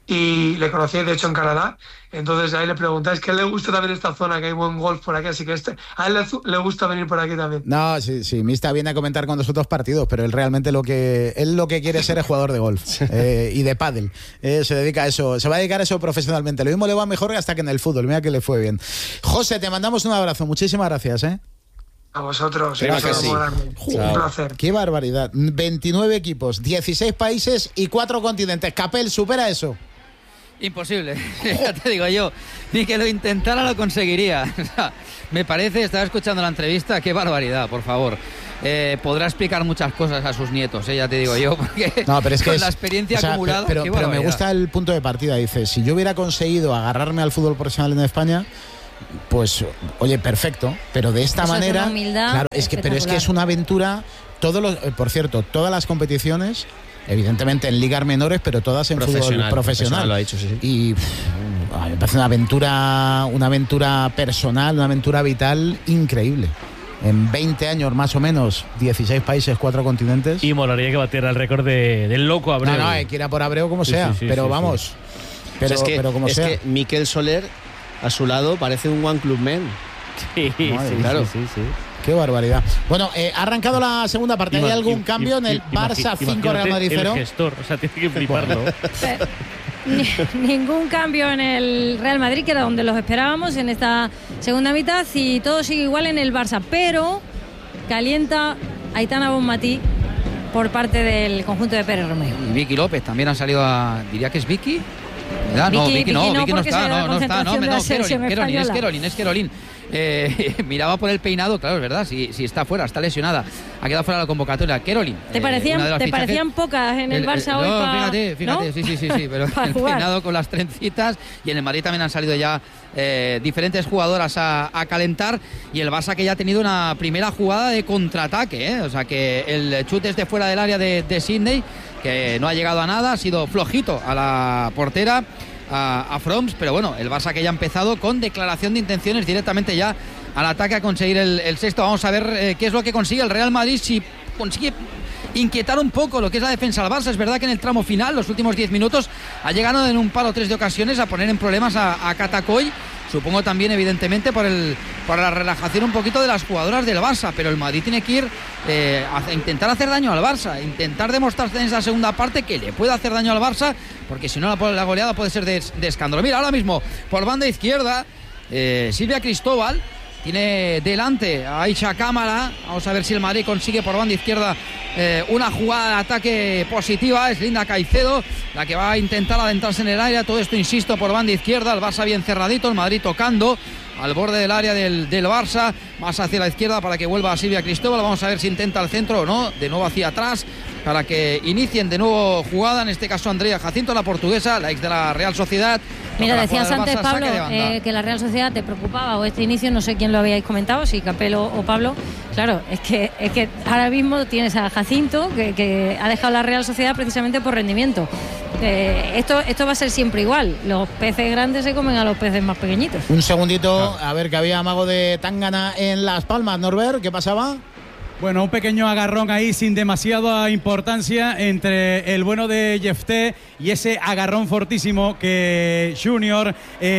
Y le conocí, de hecho, en Canadá. Entonces ahí le preguntáis que le gusta también esta zona, que hay buen golf por aquí, así que este, a él le, le gusta venir por aquí también. No, sí, sí, Mista viene a comentar con nosotros partidos, pero él realmente lo que él lo que quiere ser es jugador de golf eh, y de pádel. Eh, se dedica a eso, se va a dedicar a eso profesionalmente. Lo mismo le va mejor hasta que en el fútbol, mira que le fue bien. José, te mandamos un abrazo, muchísimas gracias, ¿eh? A vosotros. Creo que sí. Un placer. Qué barbaridad. veintinueve equipos, dieciséis países y cuatro continentes. Capel, supera eso. Imposible, ya te digo yo, ni que lo intentara lo conseguiría. Me parece, estaba escuchando la entrevista, qué barbaridad, por favor. Eh, podrá explicar muchas cosas a sus nietos, eh, ya te digo yo, porque no, pero es que con es, la experiencia o sea, acumulada. Pero, pero, pero me gusta el punto de partida, dice, si yo hubiera conseguido agarrarme al fútbol profesional en España, pues, oye, perfecto, pero de esta Eso manera, es una humildad claro, es que, pero es que es una aventura, todos los, eh, por cierto, todas las competiciones, evidentemente en ligas menores, pero todas en fútbol profesional. profesional. Lo ha dicho, sí, sí. Y pff, me parece una aventura, una aventura personal, una aventura vital increíble. En veinte años más o menos, dieciséis países, cuatro continentes. Y molaría que batiera el récord de, del loco Abreu. No, no, hay que ir a por Abreu como sí, sea, sí, sí, pero sí, vamos. Sí. Pero, o sea, es que, pero como es sea. que Mikel Soler a su lado parece un One Club Man. Sí, sí, claro. sí, sí, sí. Qué barbaridad. Bueno, eh, ha arrancado la segunda parte. ¿Hay algún cambio en el Barça cinco Real Madrid cero? El gestor, o sea, tiene que fliparlo. Ni, ningún cambio en el Real Madrid, que era donde los esperábamos en esta segunda mitad, y todo sigue igual en el Barça, pero calienta Aitana Bonmatí por parte del conjunto de Pérez Romero. Y Vicky López también ha salido a... diría que es Vicky. ¿Verdad? No, Vicky, Vicky no, Vicky no, Vicky no está, no, no está, no, no, no, Kerolin, Kerolin, es Kerolin, es Kerolin. Eh, miraba por el peinado, claro, es verdad, si, si está fuera, está lesionada, ha quedado fuera de la convocatoria. Kerolin. ¿Te parecían, eh, te parecían pocas en el, el Barça el, hoy? No, pa, fíjate, fíjate, ¿no? sí, sí, sí, sí, pero el peinado con las trencitas, y en el Madrid también han salido ya eh, diferentes jugadoras a, a calentar, y el Barça que ya ha tenido una primera jugada de contraataque, ¿eh? O sea que el chute es de fuera del área de, de Sydney, que no ha llegado a nada, ha sido flojito a la portera, a, a Froms, pero bueno, el Barça que ya ha empezado con declaración de intenciones directamente ya al ataque a conseguir el, el sexto. Vamos a ver eh, qué es lo que consigue el Real Madrid, si consigue inquietar un poco lo que es la defensa del Barça. Es verdad que en el tramo final, los últimos diez minutos, ha llegado en un par o tres de ocasiones a poner en problemas a, a Catacoy. Supongo también, evidentemente, por el por la relajación un poquito de las jugadoras del Barça, pero el Madrid tiene que ir eh, a intentar hacer daño al Barça, intentar demostrarse en esa segunda parte que le puede hacer daño al Barça, porque si no la, la goleada puede ser de, de escándalo. Mira, ahora mismo, por banda izquierda, eh, Silvia Cristóbal tiene delante a Aisha Cámara. Vamos a ver si el Madrid consigue por banda izquierda eh, una jugada de ataque positiva. Es Linda Caicedo la que va a intentar adentrarse en el área. Todo esto, insisto, por banda izquierda. El Barça bien cerradito, el Madrid tocando al borde del área del, del Barça, más hacia la izquierda para que vuelva a Silvia Cristóbal. Vamos a ver si intenta el centro o no, de nuevo hacia atrás para que inicien de nuevo jugada, en este caso Andrea Jacinto, la portuguesa, la ex de la Real Sociedad. Mira, decías antes, Barça, Pablo, eh, que la Real Sociedad te preocupaba, o este inicio, no sé quién lo habíais comentado, si Capello o Pablo. Claro, es que, es que ahora mismo tienes a Jacinto, que, que ha dejado la Real Sociedad precisamente por rendimiento. Eh, esto, esto va a ser siempre igual. Los peces grandes se comen a los peces más pequeñitos. Un segundito, a ver, que había amago de Tangana en Las Palmas, Norbert, ¿qué pasaba? Bueno, un pequeño agarrón ahí sin demasiada importancia entre el bueno de Jefté y ese agarrón fortísimo que Junior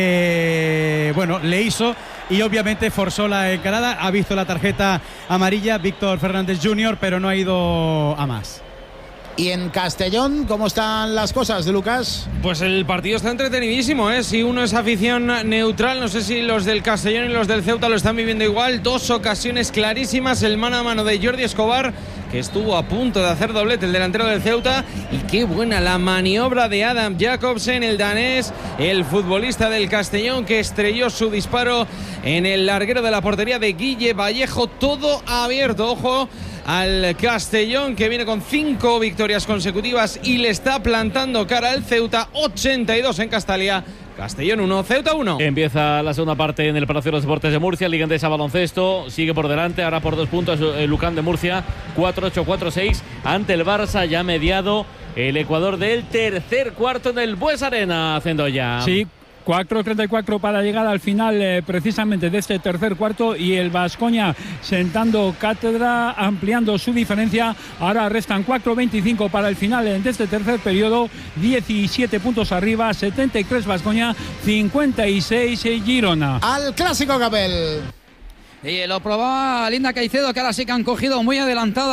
eh, bueno, le hizo, y obviamente forzó la encarada. Ha visto la tarjeta amarilla Víctor Fernández junior, pero no ha ido a más. Y en Castellón, ¿cómo están las cosas, Lucas? Pues el partido está entretenidísimo, ¿eh? Si uno es afición neutral, no sé si los del Castellón y los del Ceuta lo están viviendo igual. Dos ocasiones clarísimas, el mano a mano de Jordi Escobar, que estuvo a punto de hacer doblete, el delantero del Ceuta, y qué buena la maniobra de Adam Jacobsen, el danés, el futbolista del Castellón, que estrelló su disparo en el larguero de la portería de Guille Vallejo. Todo abierto, ojo al Castellón, que viene con cinco victorias consecutivas y le está plantando cara al Ceuta. Ochenta y dos en Castalia. Castellón uno, Ceuta uno. Empieza la segunda parte en el Palacio de los Deportes de Murcia. Liga Endesa Baloncesto sigue por delante, ahora por dos puntos el Lucán de Murcia, cuatro ocho cuatro seis ante el Barça, ya mediado el Ecuador del tercer cuarto en el Bues Arena, Cendoya. Sí, cuatro treinta y cuatro para llegar al final eh, precisamente de este tercer cuarto, y el Baskonia sentando cátedra, ampliando su diferencia. Ahora restan cuatro veinticinco para el final de este tercer periodo, diecisiete puntos arriba, setenta y tres Baskonia, cincuenta y seis Girona. Al clásico, Capel. Y lo probaba Linda Caicedo, que ahora sí que han cogido muy adelantada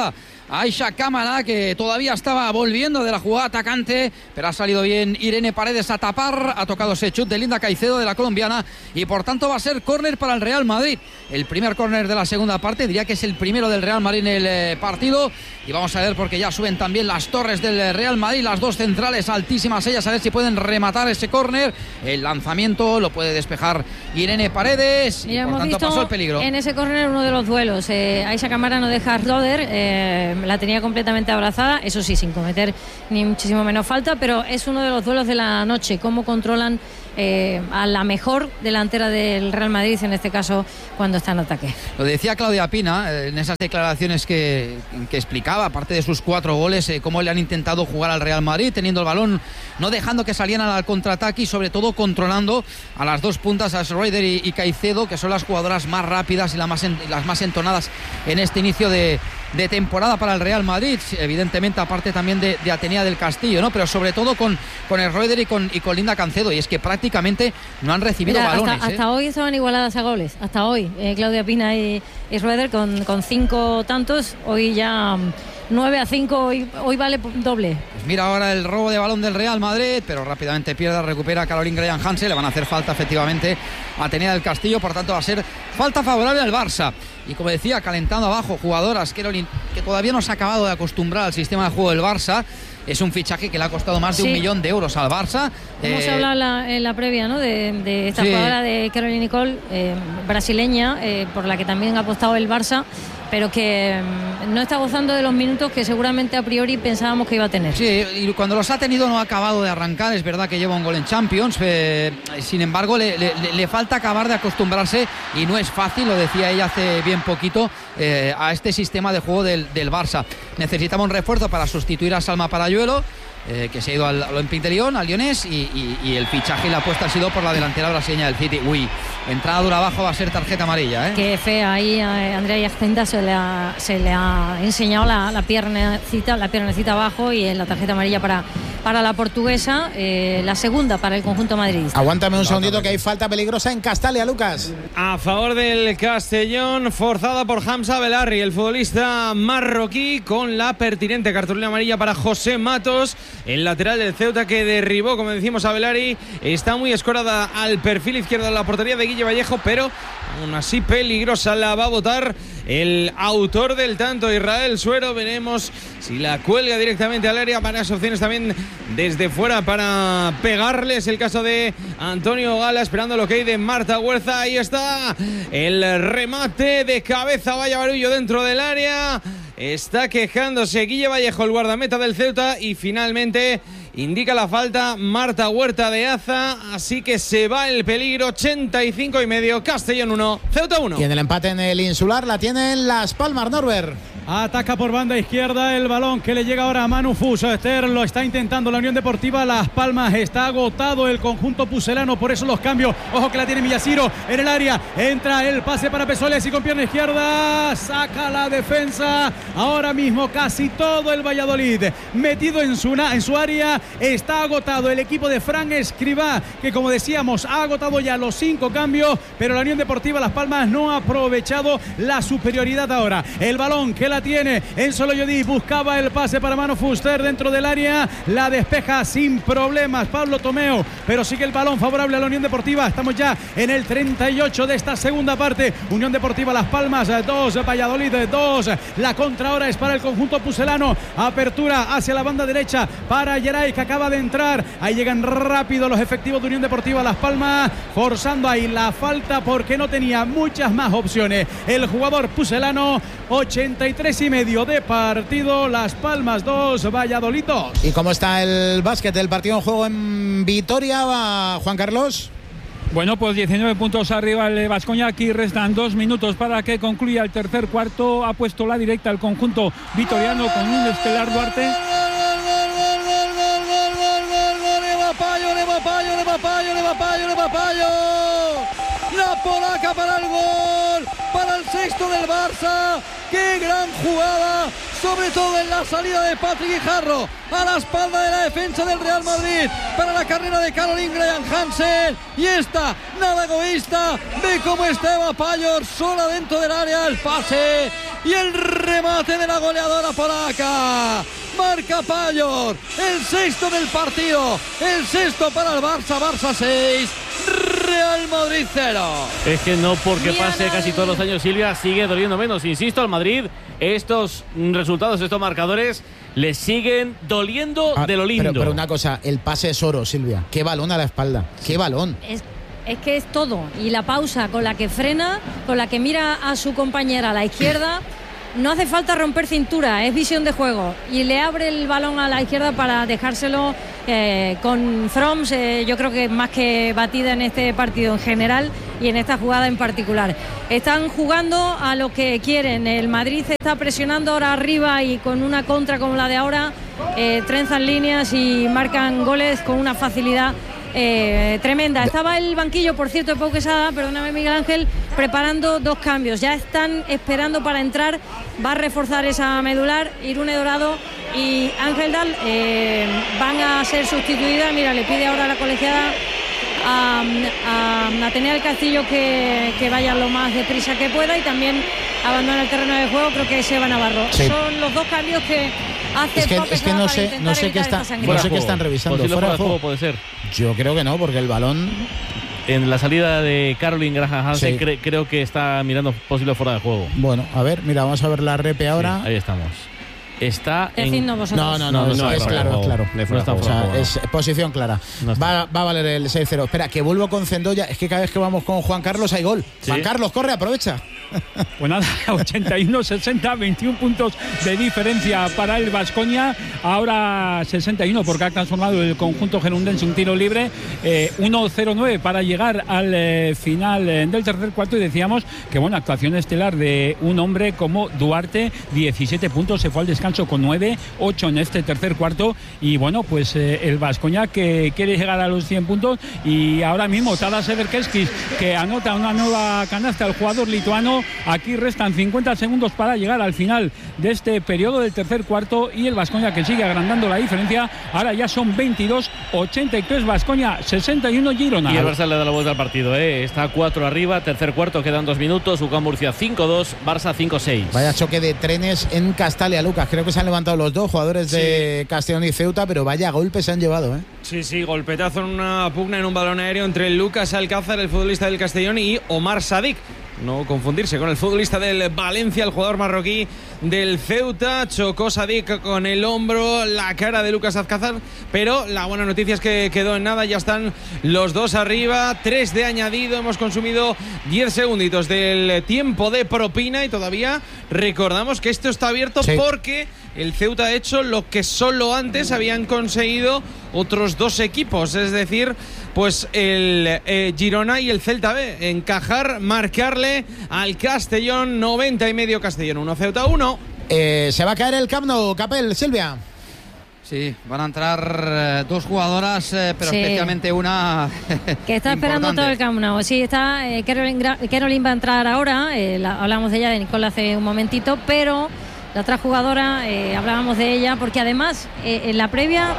Aisha Cámara, que todavía estaba volviendo de la jugada atacante, pero ha salido bien Irene Paredes a tapar, ha tocado ese chut de Linda Caicedo, de la colombiana, y por tanto va a ser córner para el Real Madrid. El primer córner de la segunda parte, diría que es el primero del Real Madrid en el eh, partido, y vamos a ver porque ya suben también las torres del Real Madrid, las dos centrales altísimas ellas, a ver si pueden rematar ese córner. El lanzamiento lo puede despejar Irene Paredes, y Mira, por hemos tanto visto pasó el peligro. En ese córner uno de los duelos, eh, Aisha Cámara no deja a Roder, eh, la tenía completamente abrazada, eso sí, sin cometer ni muchísimo menos falta, pero es uno de los duelos de la noche, cómo controlan eh, a la mejor delantera del Real Madrid, en este caso cuando está en ataque. Lo decía Claudia Pina eh, en esas declaraciones que, que explicaba, aparte de sus cuatro goles, eh, cómo le han intentado jugar al Real Madrid, teniendo el balón, no dejando que salieran al contraataque y sobre todo controlando a las dos puntas, a Schroeder y, y Caicedo, que son las jugadoras más rápidas y las más, en, las más entonadas en este inicio de, de temporada para el Real Madrid, evidentemente aparte también de, de Atenea del Castillo, ¿no? Pero sobre todo con, con el Schroeder y con, y con Linda Caicedo, y es que prácticamente no han recibido Mira, balones. Hasta, ¿eh? hasta hoy estaban igualadas a goles, hasta hoy, eh, Claudia Pina y, y Schroeder con, con cinco tantos, hoy ya um, nueve a cinco, hoy, hoy vale doble. Pues mira ahora el robo de balón del Real Madrid, pero rápidamente pierde, recupera Caroline Graham Hansen, le van a hacer falta efectivamente a Atenea del Castillo, por tanto va a ser falta favorable al Barça. Y como decía, calentando abajo jugadoras, Caroline, que todavía no se ha acabado de acostumbrar al sistema de juego del Barça. Es un fichaje que le ha costado más de sí. un millón de euros al Barça. Hemos eh, hablado en la, en la previa, ¿no? de, de esta sí. jugadora de Caroline Nicole, eh, brasileña, eh, por la que también ha apostado el Barça, pero que mm, no está gozando de los minutos que seguramente a priori pensábamos que iba a tener. Sí, y cuando los ha tenido no ha acabado de arrancar. Es verdad que lleva un gol en Champions, eh, sin embargo le, le, le falta acabar de acostumbrarse, y no es fácil, lo decía ella hace bien poquito, eh, a este sistema de juego del, del Barça. Necesitamos un refuerzo para sustituir a Salma Parayuelo, Eh, que se ha ido al Olympique de Lyon, al Lyonés, y, y, y el fichaje y la apuesta ha sido por la delantera brasileña del City. Uy, entrada dura abajo, va a ser tarjeta amarilla, ¿eh? Qué fea ahí a Andrea Yacenta, se le ha, se le ha enseñado la, la piernecita, la piernecita abajo, y en la tarjeta amarilla para, para la portuguesa, eh, la segunda para el conjunto madridista. Aguántame un segundito que hay falta peligrosa en Castalia, Lucas. A favor del Castellón, forzada por Hamza Belarri, el futbolista marroquí, con la pertinente cartulina amarilla para José Matos, el lateral del Ceuta, que derribó, como decimos, a Belarri. Está muy escorada al perfil izquierdo de la portería de Guille Vallejo, pero aún así peligrosa. La va a botar el autor del tanto, Israel Suero. Veremos si la cuelga directamente al área. Varias opciones también desde fuera para pegarles. El caso de Antonio Gala, esperando lo que hay de Marta Huerza. Ahí está el remate de cabeza, vaya barullo dentro del área. Está quejándose Guille Vallejo, el guardameta del Ceuta, y finalmente indica la falta Marta Huerta de Aza, así que se va el peligro. Ochenta y cinco y medio, Castellón uno, Ceuta uno. Y en el empate en el Insular la tienen Las Palmas, Norbert. Ataca por banda izquierda el balón que le llega ahora a Manu Fuster. Lo está intentando la Unión Deportiva Las Palmas. Está agotado el conjunto pucelano, por eso los cambios. Ojo que la tiene Miyashiro en el área. Entra el pase para Pesoles y con pierna izquierda saca la defensa. Ahora mismo casi todo el Valladolid metido en su, en su área. Está agotado el equipo de Fran Escribá, que como decíamos ha agotado ya los cinco cambios, pero la Unión Deportiva Las Palmas no ha aprovechado la superioridad ahora. El balón que la tiene en Solo Yodí, buscaba el pase para Manu Fuster dentro del área, la despeja sin problemas Pablo Tomeo, pero sigue el balón favorable a la Unión Deportiva. Estamos ya en el treinta y ocho de esta segunda parte. Unión Deportiva Las Palmas dos, Valladolid dos. La contra ahora es para el conjunto pucelano. Apertura hacia la banda derecha para Geray, que acaba de entrar. Ahí llegan rápido los efectivos de Unión Deportiva Las Palmas, forzando ahí la falta porque no tenía muchas más opciones el jugador pucelano. Ochenta y tres y medio de partido, Las Palmas dos, Valladolid dos. ¿Y cómo está el básquet del partido en juego en Vitoria, Juan Carlos? Bueno, pues diecinueve puntos arriba el Baskonia. Aquí restan dos minutos para que concluya el tercer cuarto. Ha puesto la directa el conjunto vitoriano con un estelar Duarte. La polaca para el gol, para el sexto del Barça. ¡Qué gran jugada! Sobre todo en la salida de Patrick Guijarro a la espalda de la defensa del Real Madrid para la carrera de Caroline Graham Hansen. Y esta, nada egoísta, ve cómo está Eva Payor sola dentro del área. El pase y el remate de la goleadora polaca. Marca Pallor, el sexto del partido, el sexto para el Barça, Barça seis, Real Madrid cero. Es que no porque pase casi todos los años, Silvia, sigue doliendo menos. Insisto, al Madrid estos resultados, estos marcadores le siguen doliendo ah, de lo lindo. Pero, pero una cosa, el pase es oro, Silvia. Qué balón a la espalda, qué balón. Es, es que es todo. Y la pausa con la que frena, con la que mira a su compañera a la izquierda. No hace falta romper cintura, es visión de juego. Y le abre el balón a la izquierda para dejárselo eh, con Froms. Eh, yo creo que más que batida en este partido en general y en esta jugada en particular. Están jugando a lo que quieren. El Madrid está presionando ahora arriba y con una contra como la de ahora eh, trenzan líneas y marcan goles con una facilidad Eh, tremenda. Estaba el banquillo, por cierto, de Pau Quesada, perdóname Miguel Ángel, preparando dos cambios. Ya están esperando para entrar. Va a reforzar esa medular Irune Dorado y Ángel Dal eh, van a ser sustituidas. Mira, le pide ahora a la colegiada a, a Atenea del Castillo que, que vaya lo más deprisa que pueda y también abandona el terreno de juego. Creo que se va Navarro. Sí. Son los dos cambios que hace es que, Pau es que no sé, no sé qué está, no sé qué están revisando. Fuera, fuera de juego puede ser. Yo creo que no, porque el balón en la salida de Caroline Graham Hansen sí. cre- creo que está mirando posible fuera de juego. Bueno, a ver, mira, vamos a ver la repe ahora. Sí, ahí estamos. Está en... no, no, no, no, no, no es claro, es claro. No está o sea, es posición clara. No va, va a valer el seis cero. Espera, que vuelvo con Cendoya. Es que cada vez que vamos con Juan Carlos hay gol. ¿Sí? Juan Carlos, corre, aprovecha. Pues nada, ochenta y uno sesenta, veintiún puntos de diferencia para el Baskonia. Ahora sesenta y uno porque ha transformado el conjunto gerundense un tiro libre. eh, uno cero nueve para llegar al eh, final eh, del tercer cuarto. Y decíamos que bueno, actuación estelar de un hombre como Duarte, diecisiete puntos, se fue al descanso con nueve, ocho en este tercer cuarto. Y bueno, pues eh, el Baskonia que quiere llegar a los cien puntos. Y ahora mismo Tadas Everkeskis, que anota una nueva canasta, el jugador lituano. Aquí restan cincuenta segundos para llegar al final de este periodo del tercer cuarto y el Baskonia que sigue agrandando la diferencia. Ahora ya son veintidós ochenta y tres Baskonia, sesenta y uno Girona. Y el Barça le da la vuelta al partido, ¿eh? Está a cuatro arriba, tercer cuarto, quedan dos minutos. U C A M Murcia cinco dos, Barça cinco seis. Vaya choque de trenes en Castalia, Lucas. Creo que se han levantado los dos jugadores de sí. Castellón y Ceuta, pero vaya golpes se han llevado, ¿eh? Sí, sí, golpetazo en una pugna en un balón aéreo entre Lucas Alcázar, el futbolista del Castellón, y Omar Sadik. No confundirse con el futbolista del Valencia, el jugador marroquí del Ceuta. Chocó Sadik con el hombro la cara de Lucas Alcázar, pero la buena noticia es que quedó en nada. Ya están los dos arriba, tres de añadido. Hemos consumido diez segunditos del tiempo de propina y todavía recordamos que esto está abierto sí. porque el Ceuta ha hecho lo que solo antes habían conseguido otros dos equipos, es decir, pues el eh, Girona y el Celta B, encajar, marcarle al Castellón. Noventa y medio Castellón uno, Ceuta uno. Eh, se va a caer el Camp Nou, Capel, Silvia. Sí, van a entrar eh, dos jugadoras, eh, pero sí. especialmente una que está esperando todo el Camp Nou. Sí, está eh, Caroline, Caroline va a entrar ahora, eh, la, hablamos de ella, de Nicole hace un momentito, pero la otra jugadora, eh, hablábamos de ella, porque además eh, en la previa...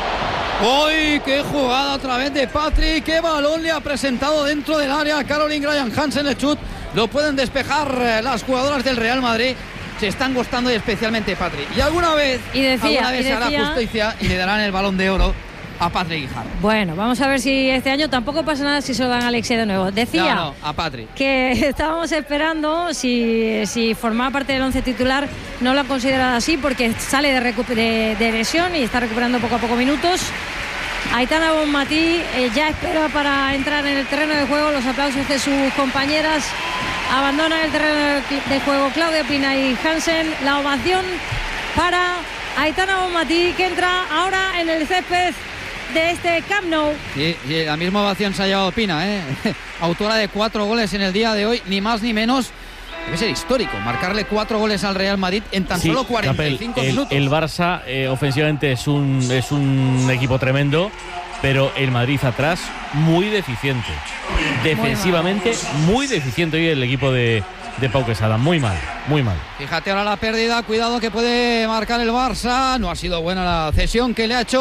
¡Uy! ¡Qué jugada otra vez de Patrick! ¡Qué balón le ha presentado dentro del área! Caroline Graham Hansen, el chut. Lo pueden despejar eh, las jugadoras del Real Madrid. Se están gustando y especialmente Patrick. Y alguna vez, y decía, alguna vez y se hará decía, justicia y le darán el balón de oro a Patrick Guijarro. Bueno, vamos a ver si este año tampoco pasa nada si se lo dan a Alexia de nuevo. Decía no, no, a Patrick. Que estábamos esperando si, si formaba parte del once titular. No lo han considerado así porque sale de, recu- de, de lesión y está recuperando poco a poco minutos. Aitana Bonmatí eh, ya espera para entrar en el terreno de juego. Los aplausos de sus compañeras. Abandona el terreno de juego Claudia Pina y Hansen. La ovación para Aitana Bonmatí, que entra ahora en el césped de este Camp Nou. Y, y la misma ovación se ha llevado Pina, ¿eh? Autora de cuatro goles en el día de hoy, ni más ni menos. Debe ser histórico, marcarle cuatro goles al Real Madrid en tan sí, solo cuarenta y cinco Capel, el, minutos. El Barça eh, ofensivamente es un, es un equipo tremendo, pero el Madrid atrás muy deficiente. Defensivamente muy, muy deficiente hoy el equipo de, de Pau Quesada, muy mal, muy mal. Fíjate ahora la pérdida, cuidado que puede marcar el Barça. No ha sido buena la cesión que le ha hecho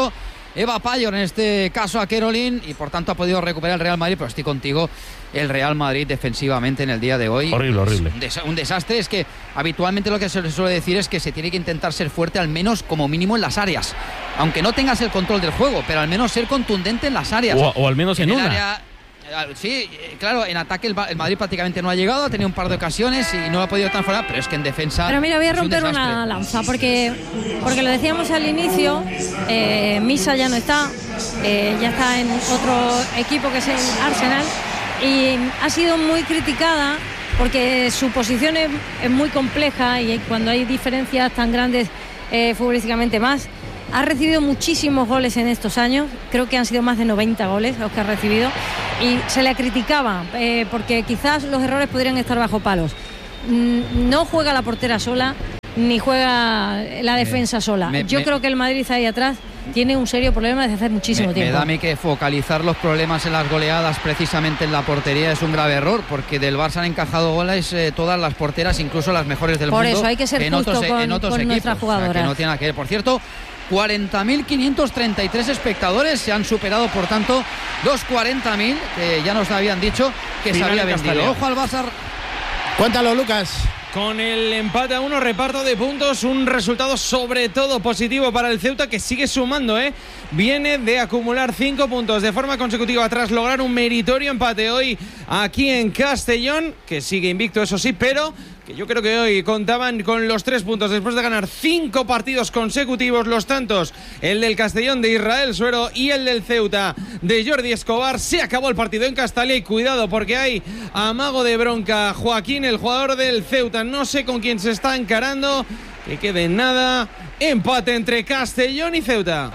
Eva Payor, en este caso a Caroline, y por tanto ha podido recuperar el Real Madrid, pero estoy contigo, el Real Madrid defensivamente en el día de hoy. Horrible, horrible. Un, des- un desastre. Es que habitualmente lo que se suele decir es que se tiene que intentar ser fuerte al menos como mínimo en las áreas. Aunque no tengas el control del juego, pero al menos ser contundente en las áreas. O, o al menos en, en una. Área, sí, claro, en ataque el, el Madrid prácticamente no ha llegado, ha tenido un par de ocasiones y no lo ha podido transformar, pero es que en defensa. Pero mira, voy a es un romper desastre. una lanza, porque, porque lo decíamos al inicio, eh, Misa ya no está, eh, ya está en otro equipo que es el Arsenal, y ha sido muy criticada porque su posición es, es muy compleja y cuando hay diferencias tan grandes eh, futbolísticamente más. Ha recibido muchísimos goles en estos años, creo que han sido más de noventa goles los que ha recibido, y se le criticaba eh, porque quizás los errores podrían estar bajo palos. Mm, no juega la portera sola, ni juega la defensa me, sola. me, Yo me, creo que el Madrid ahí atrás tiene un serio problema desde hace muchísimo me, tiempo. Me da a mí que focalizar los problemas en las goleadas precisamente en la portería es un grave error, porque del Barça han encajado goles eh, todas las porteras, incluso las mejores del Por mundo. eso hay que ser en justo otros, con, en otros con equipos, nuestras jugadoras. O sea, que no tiene nada que ver. Por cierto, cuarenta mil quinientos treinta y tres espectadores, se han superado por tanto los cuarenta mil que ya nos habían dicho que Final se había en vendido. Castellón. Ojo al Barça. Cuéntalo, Lucas. Con el empate a uno, reparto de puntos, un resultado sobre todo positivo para el Ceuta, que sigue sumando, ¿eh? Viene de acumular cinco puntos de forma consecutiva tras lograr un meritorio empate hoy aquí en Castellón, que sigue invicto, eso sí, pero que yo creo que hoy contaban con los tres puntos después de ganar cinco partidos consecutivos, los tantos, el del Castellón de Israel Suero y el del Ceuta de Jordi Escobar. Se acabó el partido en Castalia y cuidado porque hay amago de bronca. Joaquín, el jugador del Ceuta, no sé con quién se está encarando, que quede en nada. Empate entre Castellón y Ceuta.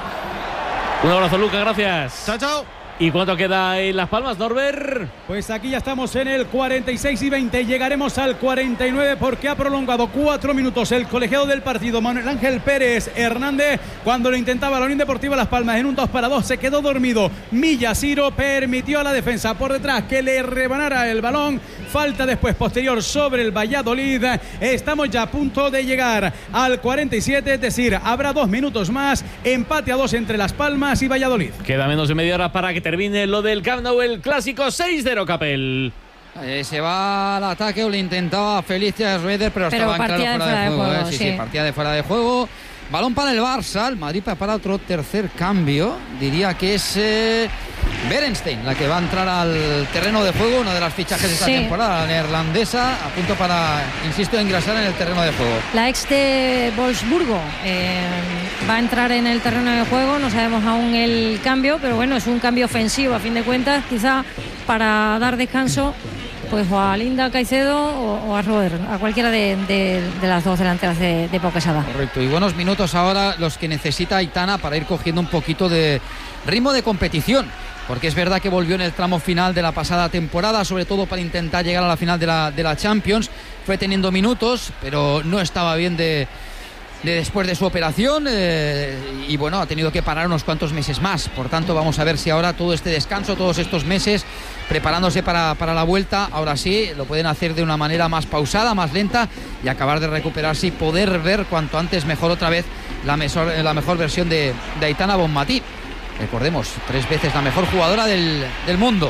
Un abrazo, Lucas, gracias. Chao, chao. ¿Y cuánto queda en Las Palmas, Norbert? Pues aquí ya estamos en el cuarenta y seis y veinte, llegaremos al cuarenta y nueve porque ha prolongado cuatro minutos el colegiado del partido, Manuel Ángel Pérez Hernández, cuando lo intentaba la Unión Deportiva Las Palmas en un dos para dos, se quedó dormido. Millaciro permitió a la defensa por detrás que le rebanara el balón, falta después posterior sobre el Valladolid. Estamos ya a punto de llegar al cuarenta y siete, es decir, habrá dos minutos más, empate a dos entre Las Palmas y Valladolid. Queda menos de media hora para que termine lo del Camp Nou, el clásico. Seis cero, Capel. Eh, se va al ataque, o le intentaba Felicia Schroeder, pero, Pero estaba en claro partida fuera de de juego. fuera de eh. juego, sí, sí. sí, partida de fuera de juego. Balón para el Barça, el Madrid prepara otro tercer cambio. Diría que es eh, Berenstein la que va a entrar al terreno de juego, una de las fichajes de esta Sí. temporada, la neerlandesa, a punto para, insisto, ingresar en el terreno de juego. La ex de Wolfsburgo eh, va a entrar en el terreno de juego, no sabemos aún el cambio, pero bueno, es un cambio ofensivo a fin de cuentas, quizá para dar descanso pues o a Linda Caicedo o, o a Robert, a cualquiera de, de, de las dos delanteras de, de Pau Quesada. Correcto, y buenos minutos ahora los que necesita Aitana para ir cogiendo un poquito de ritmo de competición, porque es verdad que volvió en el tramo final de la pasada temporada, sobre todo para intentar llegar a la final de la, de la Champions, fue teniendo minutos, pero no estaba bien de, de después de su operación eh, y bueno, ha tenido que parar unos cuantos meses más, por tanto vamos a ver si ahora todo este descanso, todos estos meses preparándose para, para la vuelta, ahora sí lo pueden hacer de una manera más pausada, más lenta y acabar de recuperarse y poder ver cuanto antes mejor otra vez la mejor, la mejor versión de, de Aitana Bonmatí. Recordemos, tres veces la mejor jugadora del, del mundo.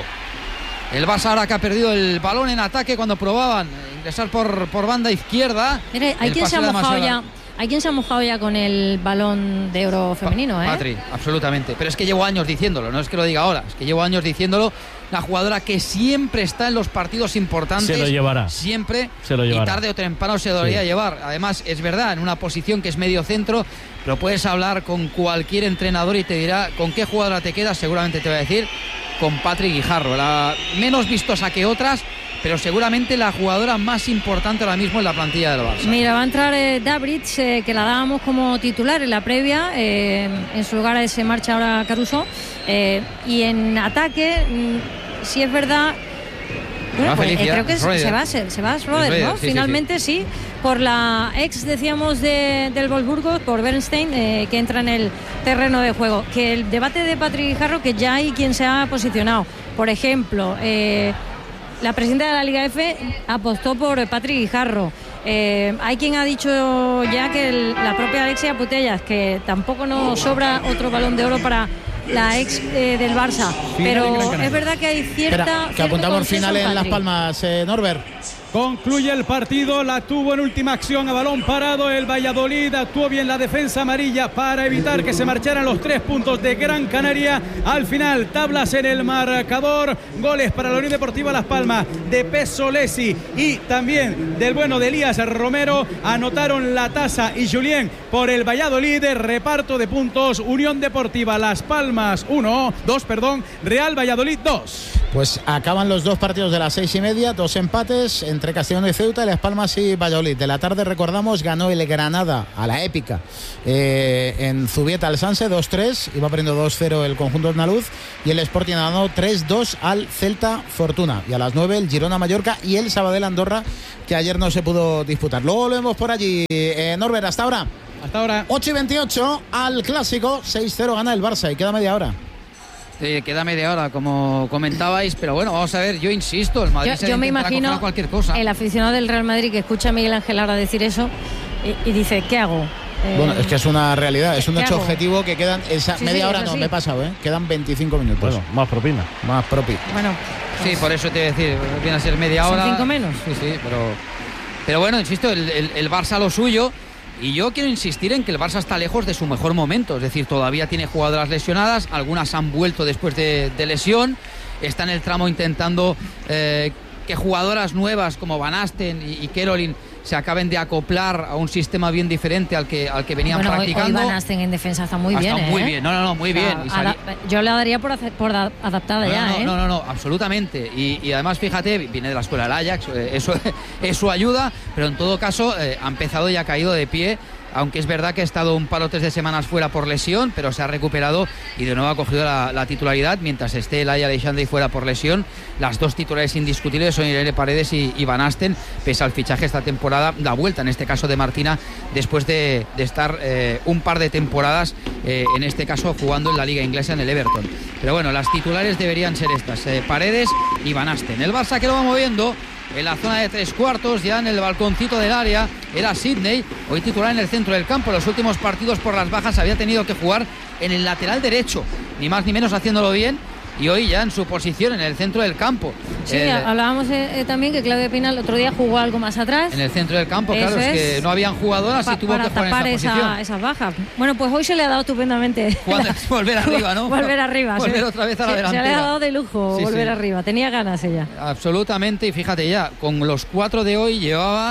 El Barça ahora que ha perdido el balón en ataque cuando probaban ingresar por, por banda izquierda. Mire, hay El quien se ha pase mojado demasiado- ya. Hay quien se ha mojado ya con el balón de oro femenino, ¿eh? Patri, absolutamente. Pero es que llevo años diciéndolo, no es que lo diga ahora, es que llevo años diciéndolo. La jugadora que siempre está en los partidos importantes. Se lo llevará. Siempre. Se lo llevará. Y tarde o temprano se lo debería Sí. llevar. Además, es verdad, en una posición que es medio centro, pero puedes hablar con cualquier entrenador y te dirá con qué jugadora te quedas. Seguramente te va a decir con Patri Guijarro. La menos vistosa que otras, pero seguramente la jugadora más importante ahora mismo en la plantilla del Barça. Mira, va a entrar eh, Dabrich, eh, que la dábamos como titular en la previa. Eh, en su lugar se marcha ahora Caruso. Eh, y en ataque, mm, si es verdad. Bueno, Va pues, eh, Felicia, creo que Schroeder. se va, se, se va Schroeder, Schroeder, ¿no? sí, sí, Finalmente sí, por la ex, decíamos, de, del Wolfsburgo, por Bernstein, eh, que entra en el terreno de juego. Que el debate de Patrick Guijarro, que ya hay quien se ha posicionado. Por ejemplo, eh, la presidenta de la Liga F apostó por Patrick Guijarro. Eh, hay quien ha dicho ya que el, la propia Alexia Putellas, que tampoco nos sobra otro balón de oro para la ex eh, del Barça, pero es verdad que hay cierta... Espera, que apuntamos final en Las Palmas, eh, Norbert. Concluye el partido, la tuvo en última acción a balón parado el Valladolid, actuó bien la defensa amarilla para evitar que se marcharan los tres puntos de Gran Canaria. Al final, tablas en el marcador, goles para la Unión Deportiva Las Palmas de Pesolesi y también del bueno de Elías Romero, anotaron la tasa y Julián por el Valladolid. Reparto de puntos, Unión Deportiva Las Palmas uno, dos, perdón, Real Valladolid dos. Pues acaban los dos partidos de las seis y media, dos empates entre Castellón y Ceuta, Las Palmas y Valladolid. De la tarde, recordamos, ganó el Granada a la épica eh, en Zubieta al Sanse dos tres, iba perdiendo dos cero el conjunto andaluz, y el Sporting ganó tres dos al Celta Fortuna. Y a las nueve el Girona Mallorca y el Sabadell Andorra, que ayer no se pudo disputar. Luego volvemos por allí. eh, Norbert, hasta ahora. Hasta ahora. ocho y veintiocho al Clásico, seis cero gana el Barça y queda media hora. Sí, queda media hora, como comentabais, pero bueno, vamos a ver, yo insisto, el Madrid Yo, se yo me intentará imagino comprar cualquier cosa. el aficionado del Real Madrid que escucha a Miguel Ángel ahora decir eso y, y dice, ¿qué hago? Eh, Bueno, es que es una realidad, es un ¿qué hecho hago? objetivo que quedan esa Sí, media sí, hora, eso no, sí. me he pasado, ¿eh? Quedan veinticinco minutos. Bueno, más propina. Más propi. Bueno, Sí, por eso te voy a decir, viene a ser media ¿son hora. cinco menos? Sí, sí, pero, pero bueno, insisto, el, el, el Barça lo suyo. Y yo quiero insistir en que el Barça está lejos de su mejor momento, es decir, todavía tiene jugadoras lesionadas, algunas han vuelto después de, de lesión, está en el tramo intentando eh, que jugadoras nuevas como Van Asten y, y Kerolin se acaben de acoplar a un sistema bien diferente al que, al que venían bueno, hoy- practicando. Hoy Van Asten en defensa está muy Ha bien, estado muy ¿eh? bien, no, no, no, muy O sea, bien. Y sali- ada- yo la daría por, hacer- por da- adaptada no, ya, no, ¿eh? no, no, no, absolutamente. Y, y además, fíjate, viene de la escuela del Ajax, eh, eso, eso ayuda, pero en todo caso eh, ha empezado y ha caído de pie. Aunque es verdad que ha estado un par o tres de semanas fuera por lesión, pero se ha recuperado y de nuevo ha cogido la, la titularidad. Mientras esté Laia Aleixandre fuera por lesión, las dos titulares indiscutibles son Irene Paredes y, y Van Asten, pese al fichaje esta temporada, la vuelta en este caso de Martina, después de, de estar eh, un par de temporadas, eh, en este caso jugando en la Liga Inglesa en el Everton. Pero bueno, las titulares deberían ser estas, eh, Paredes y Van Asten. El Barça que lo va moviendo en la zona de tres cuartos, ya en el balconcito del área, era Sidney, hoy titular en el centro del campo. Los últimos partidos por las bajas había tenido que jugar en el lateral derecho, ni más ni menos haciéndolo bien, y hoy ya en su posición en el centro del campo. Sí, El- hablábamos eh, eh, también que Claudia Pina el otro día jugó algo más atrás. en el centro del campo, claro, Eso es que es. no habían jugadoras Pa- y tuvo para que jugar tapar en esa esa- posición. esas bajas. Bueno, pues hoy se le ha dado estupendamente. Cuando- volver arriba, ¿no? Volver arriba. Volver se- otra vez a la se- Se le delantera. ha dado de lujo Sí, volver sí. arriba. Tenía ganas ella. Absolutamente, y fíjate ya, con los cuatro de hoy llevaba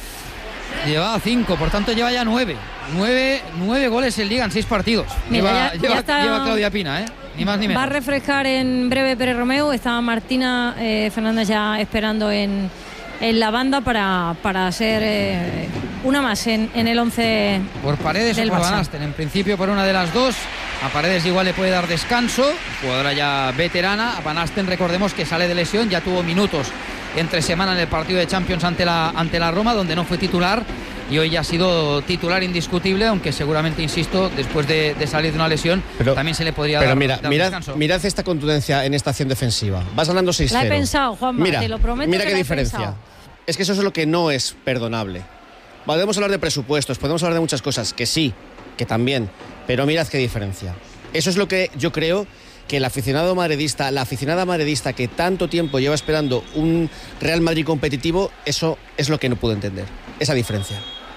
llevaba cinco, por tanto lleva ya nueve. Nueve, nueve goles en Liga en seis partidos. Mira, lleva, ya- ya lleva- está- lleva Claudia Pina, ¿eh? Ni más ni Va a menos. refrescar en breve Pérez Romeu. Está Martina eh, Fernández ya esperando en, en la banda para, para ser eh, una más en, en el once Por Paredes o del por Barça. Van Asten, en principio por una de las dos. A Paredes igual le puede dar descanso, jugadora ya veterana. A Van Asten, recordemos que sale de lesión, ya tuvo minutos entre semana en el partido de Champions ante la, ante la Roma, donde no fue titular, y hoy ya ha sido titular indiscutible, aunque seguramente, insisto, después de, de salir de una lesión, Pero- también se le podría Pero dar, mira, dar mirad, descanso. mirad esta contundencia en esta acción defensiva. Vas ganando seis cero. La he pensado, Juanma, Mira, te lo prometo. mira que qué la he diferencia. pensado. Es que eso es lo que no es perdonable. Podemos hablar de presupuestos, podemos hablar de muchas cosas, que sí, que también, pero mirad qué diferencia. Eso es lo que yo creo que el aficionado madridista, la aficionada madridista que tanto tiempo lleva esperando un Real Madrid competitivo, eso es lo que no puedo entender, esa diferencia.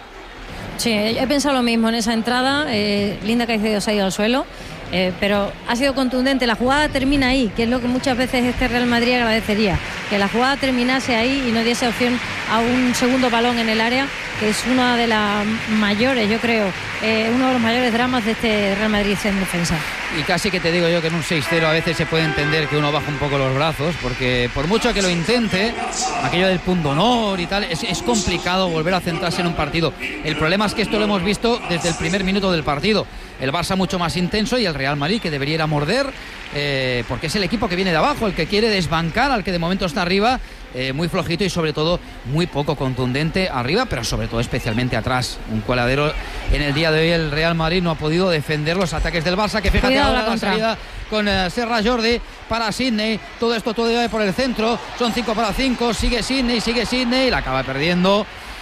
Sí, he pensado lo mismo en esa entrada. eh, Linda Caicedo se ha ido al suelo, eh, pero ha sido contundente. La jugada termina ahí, que es lo que muchas veces este Real Madrid agradecería, que la jugada terminase ahí y no diese opción a un segundo balón en el área, que es una de las mayores, yo creo, eh, uno de los mayores dramas de este Real Madrid en defensa. Y casi que te digo yo que en un seis cero a veces se puede entender que uno baja un poco los brazos, porque por mucho que lo intente, aquello del punto honor y tal, es, es complicado volver a centrarse en un partido. El problema es que esto lo hemos visto desde el primer minuto del partido. El Barça mucho más intenso y el Real Madrid que debería ir a morder, eh, porque es el equipo que viene de abajo, el que quiere desbancar al que de momento está arriba, eh, muy flojito y sobre todo muy poco contundente arriba, pero sobre todo especialmente atrás. Un coladero en el día de hoy. El Real Madrid no ha podido defender los ataques del Barça, que fíjate Cuidado ahora la la contra. salida con eh, Serra Jordi para Sidney. Todo esto todo por el centro, son cinco para cinco, sigue Sidney, sigue Sidney, la acaba perdiendo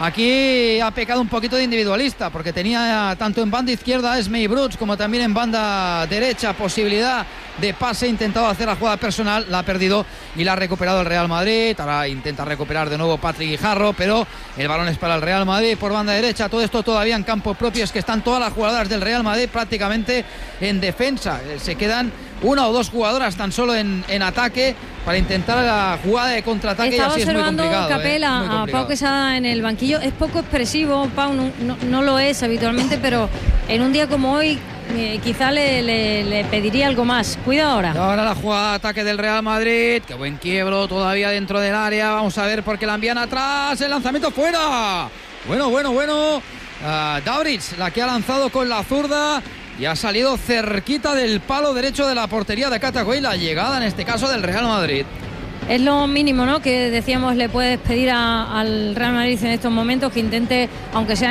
aquí ha pecado un poquito de individualista, porque tenía tanto en banda izquierda a Esmei Brooks como también en banda derecha posibilidad de pase, intentado hacer la jugada personal, la ha perdido y la ha recuperado el Real Madrid. Ahora intenta recuperar de nuevo Patrick Guijarro, pero el balón es para el Real Madrid por banda derecha. Todo esto todavía en campo propio, es que están todas las jugadoras del Real Madrid prácticamente en defensa. Se quedan una o dos jugadoras tan solo en, en ataque para intentar la jugada de contraataque. Estaba y así observando es muy complicado, Capel ¿eh? a, Muy a complicado. Pau Quesada en el banquillo. Es poco expresivo, Pau, no, no, no lo es habitualmente, pero en un día como hoy eh, quizá le, le, le pediría algo más. Cuidado ahora. Y ahora la jugada de ataque del Real Madrid. Qué buen quiebro todavía dentro del área. Vamos a ver por qué la envían atrás. El lanzamiento fuera. Bueno, bueno, bueno. Uh, Davrich, la que ha lanzado con la zurda y ha salido cerquita del palo derecho de la portería de Catacoy. La llegada en este caso del Real Madrid. Es lo mínimo, ¿no?, que decíamos le puedes pedir a, al Real Madrid en estos momentos, que intente, aunque sea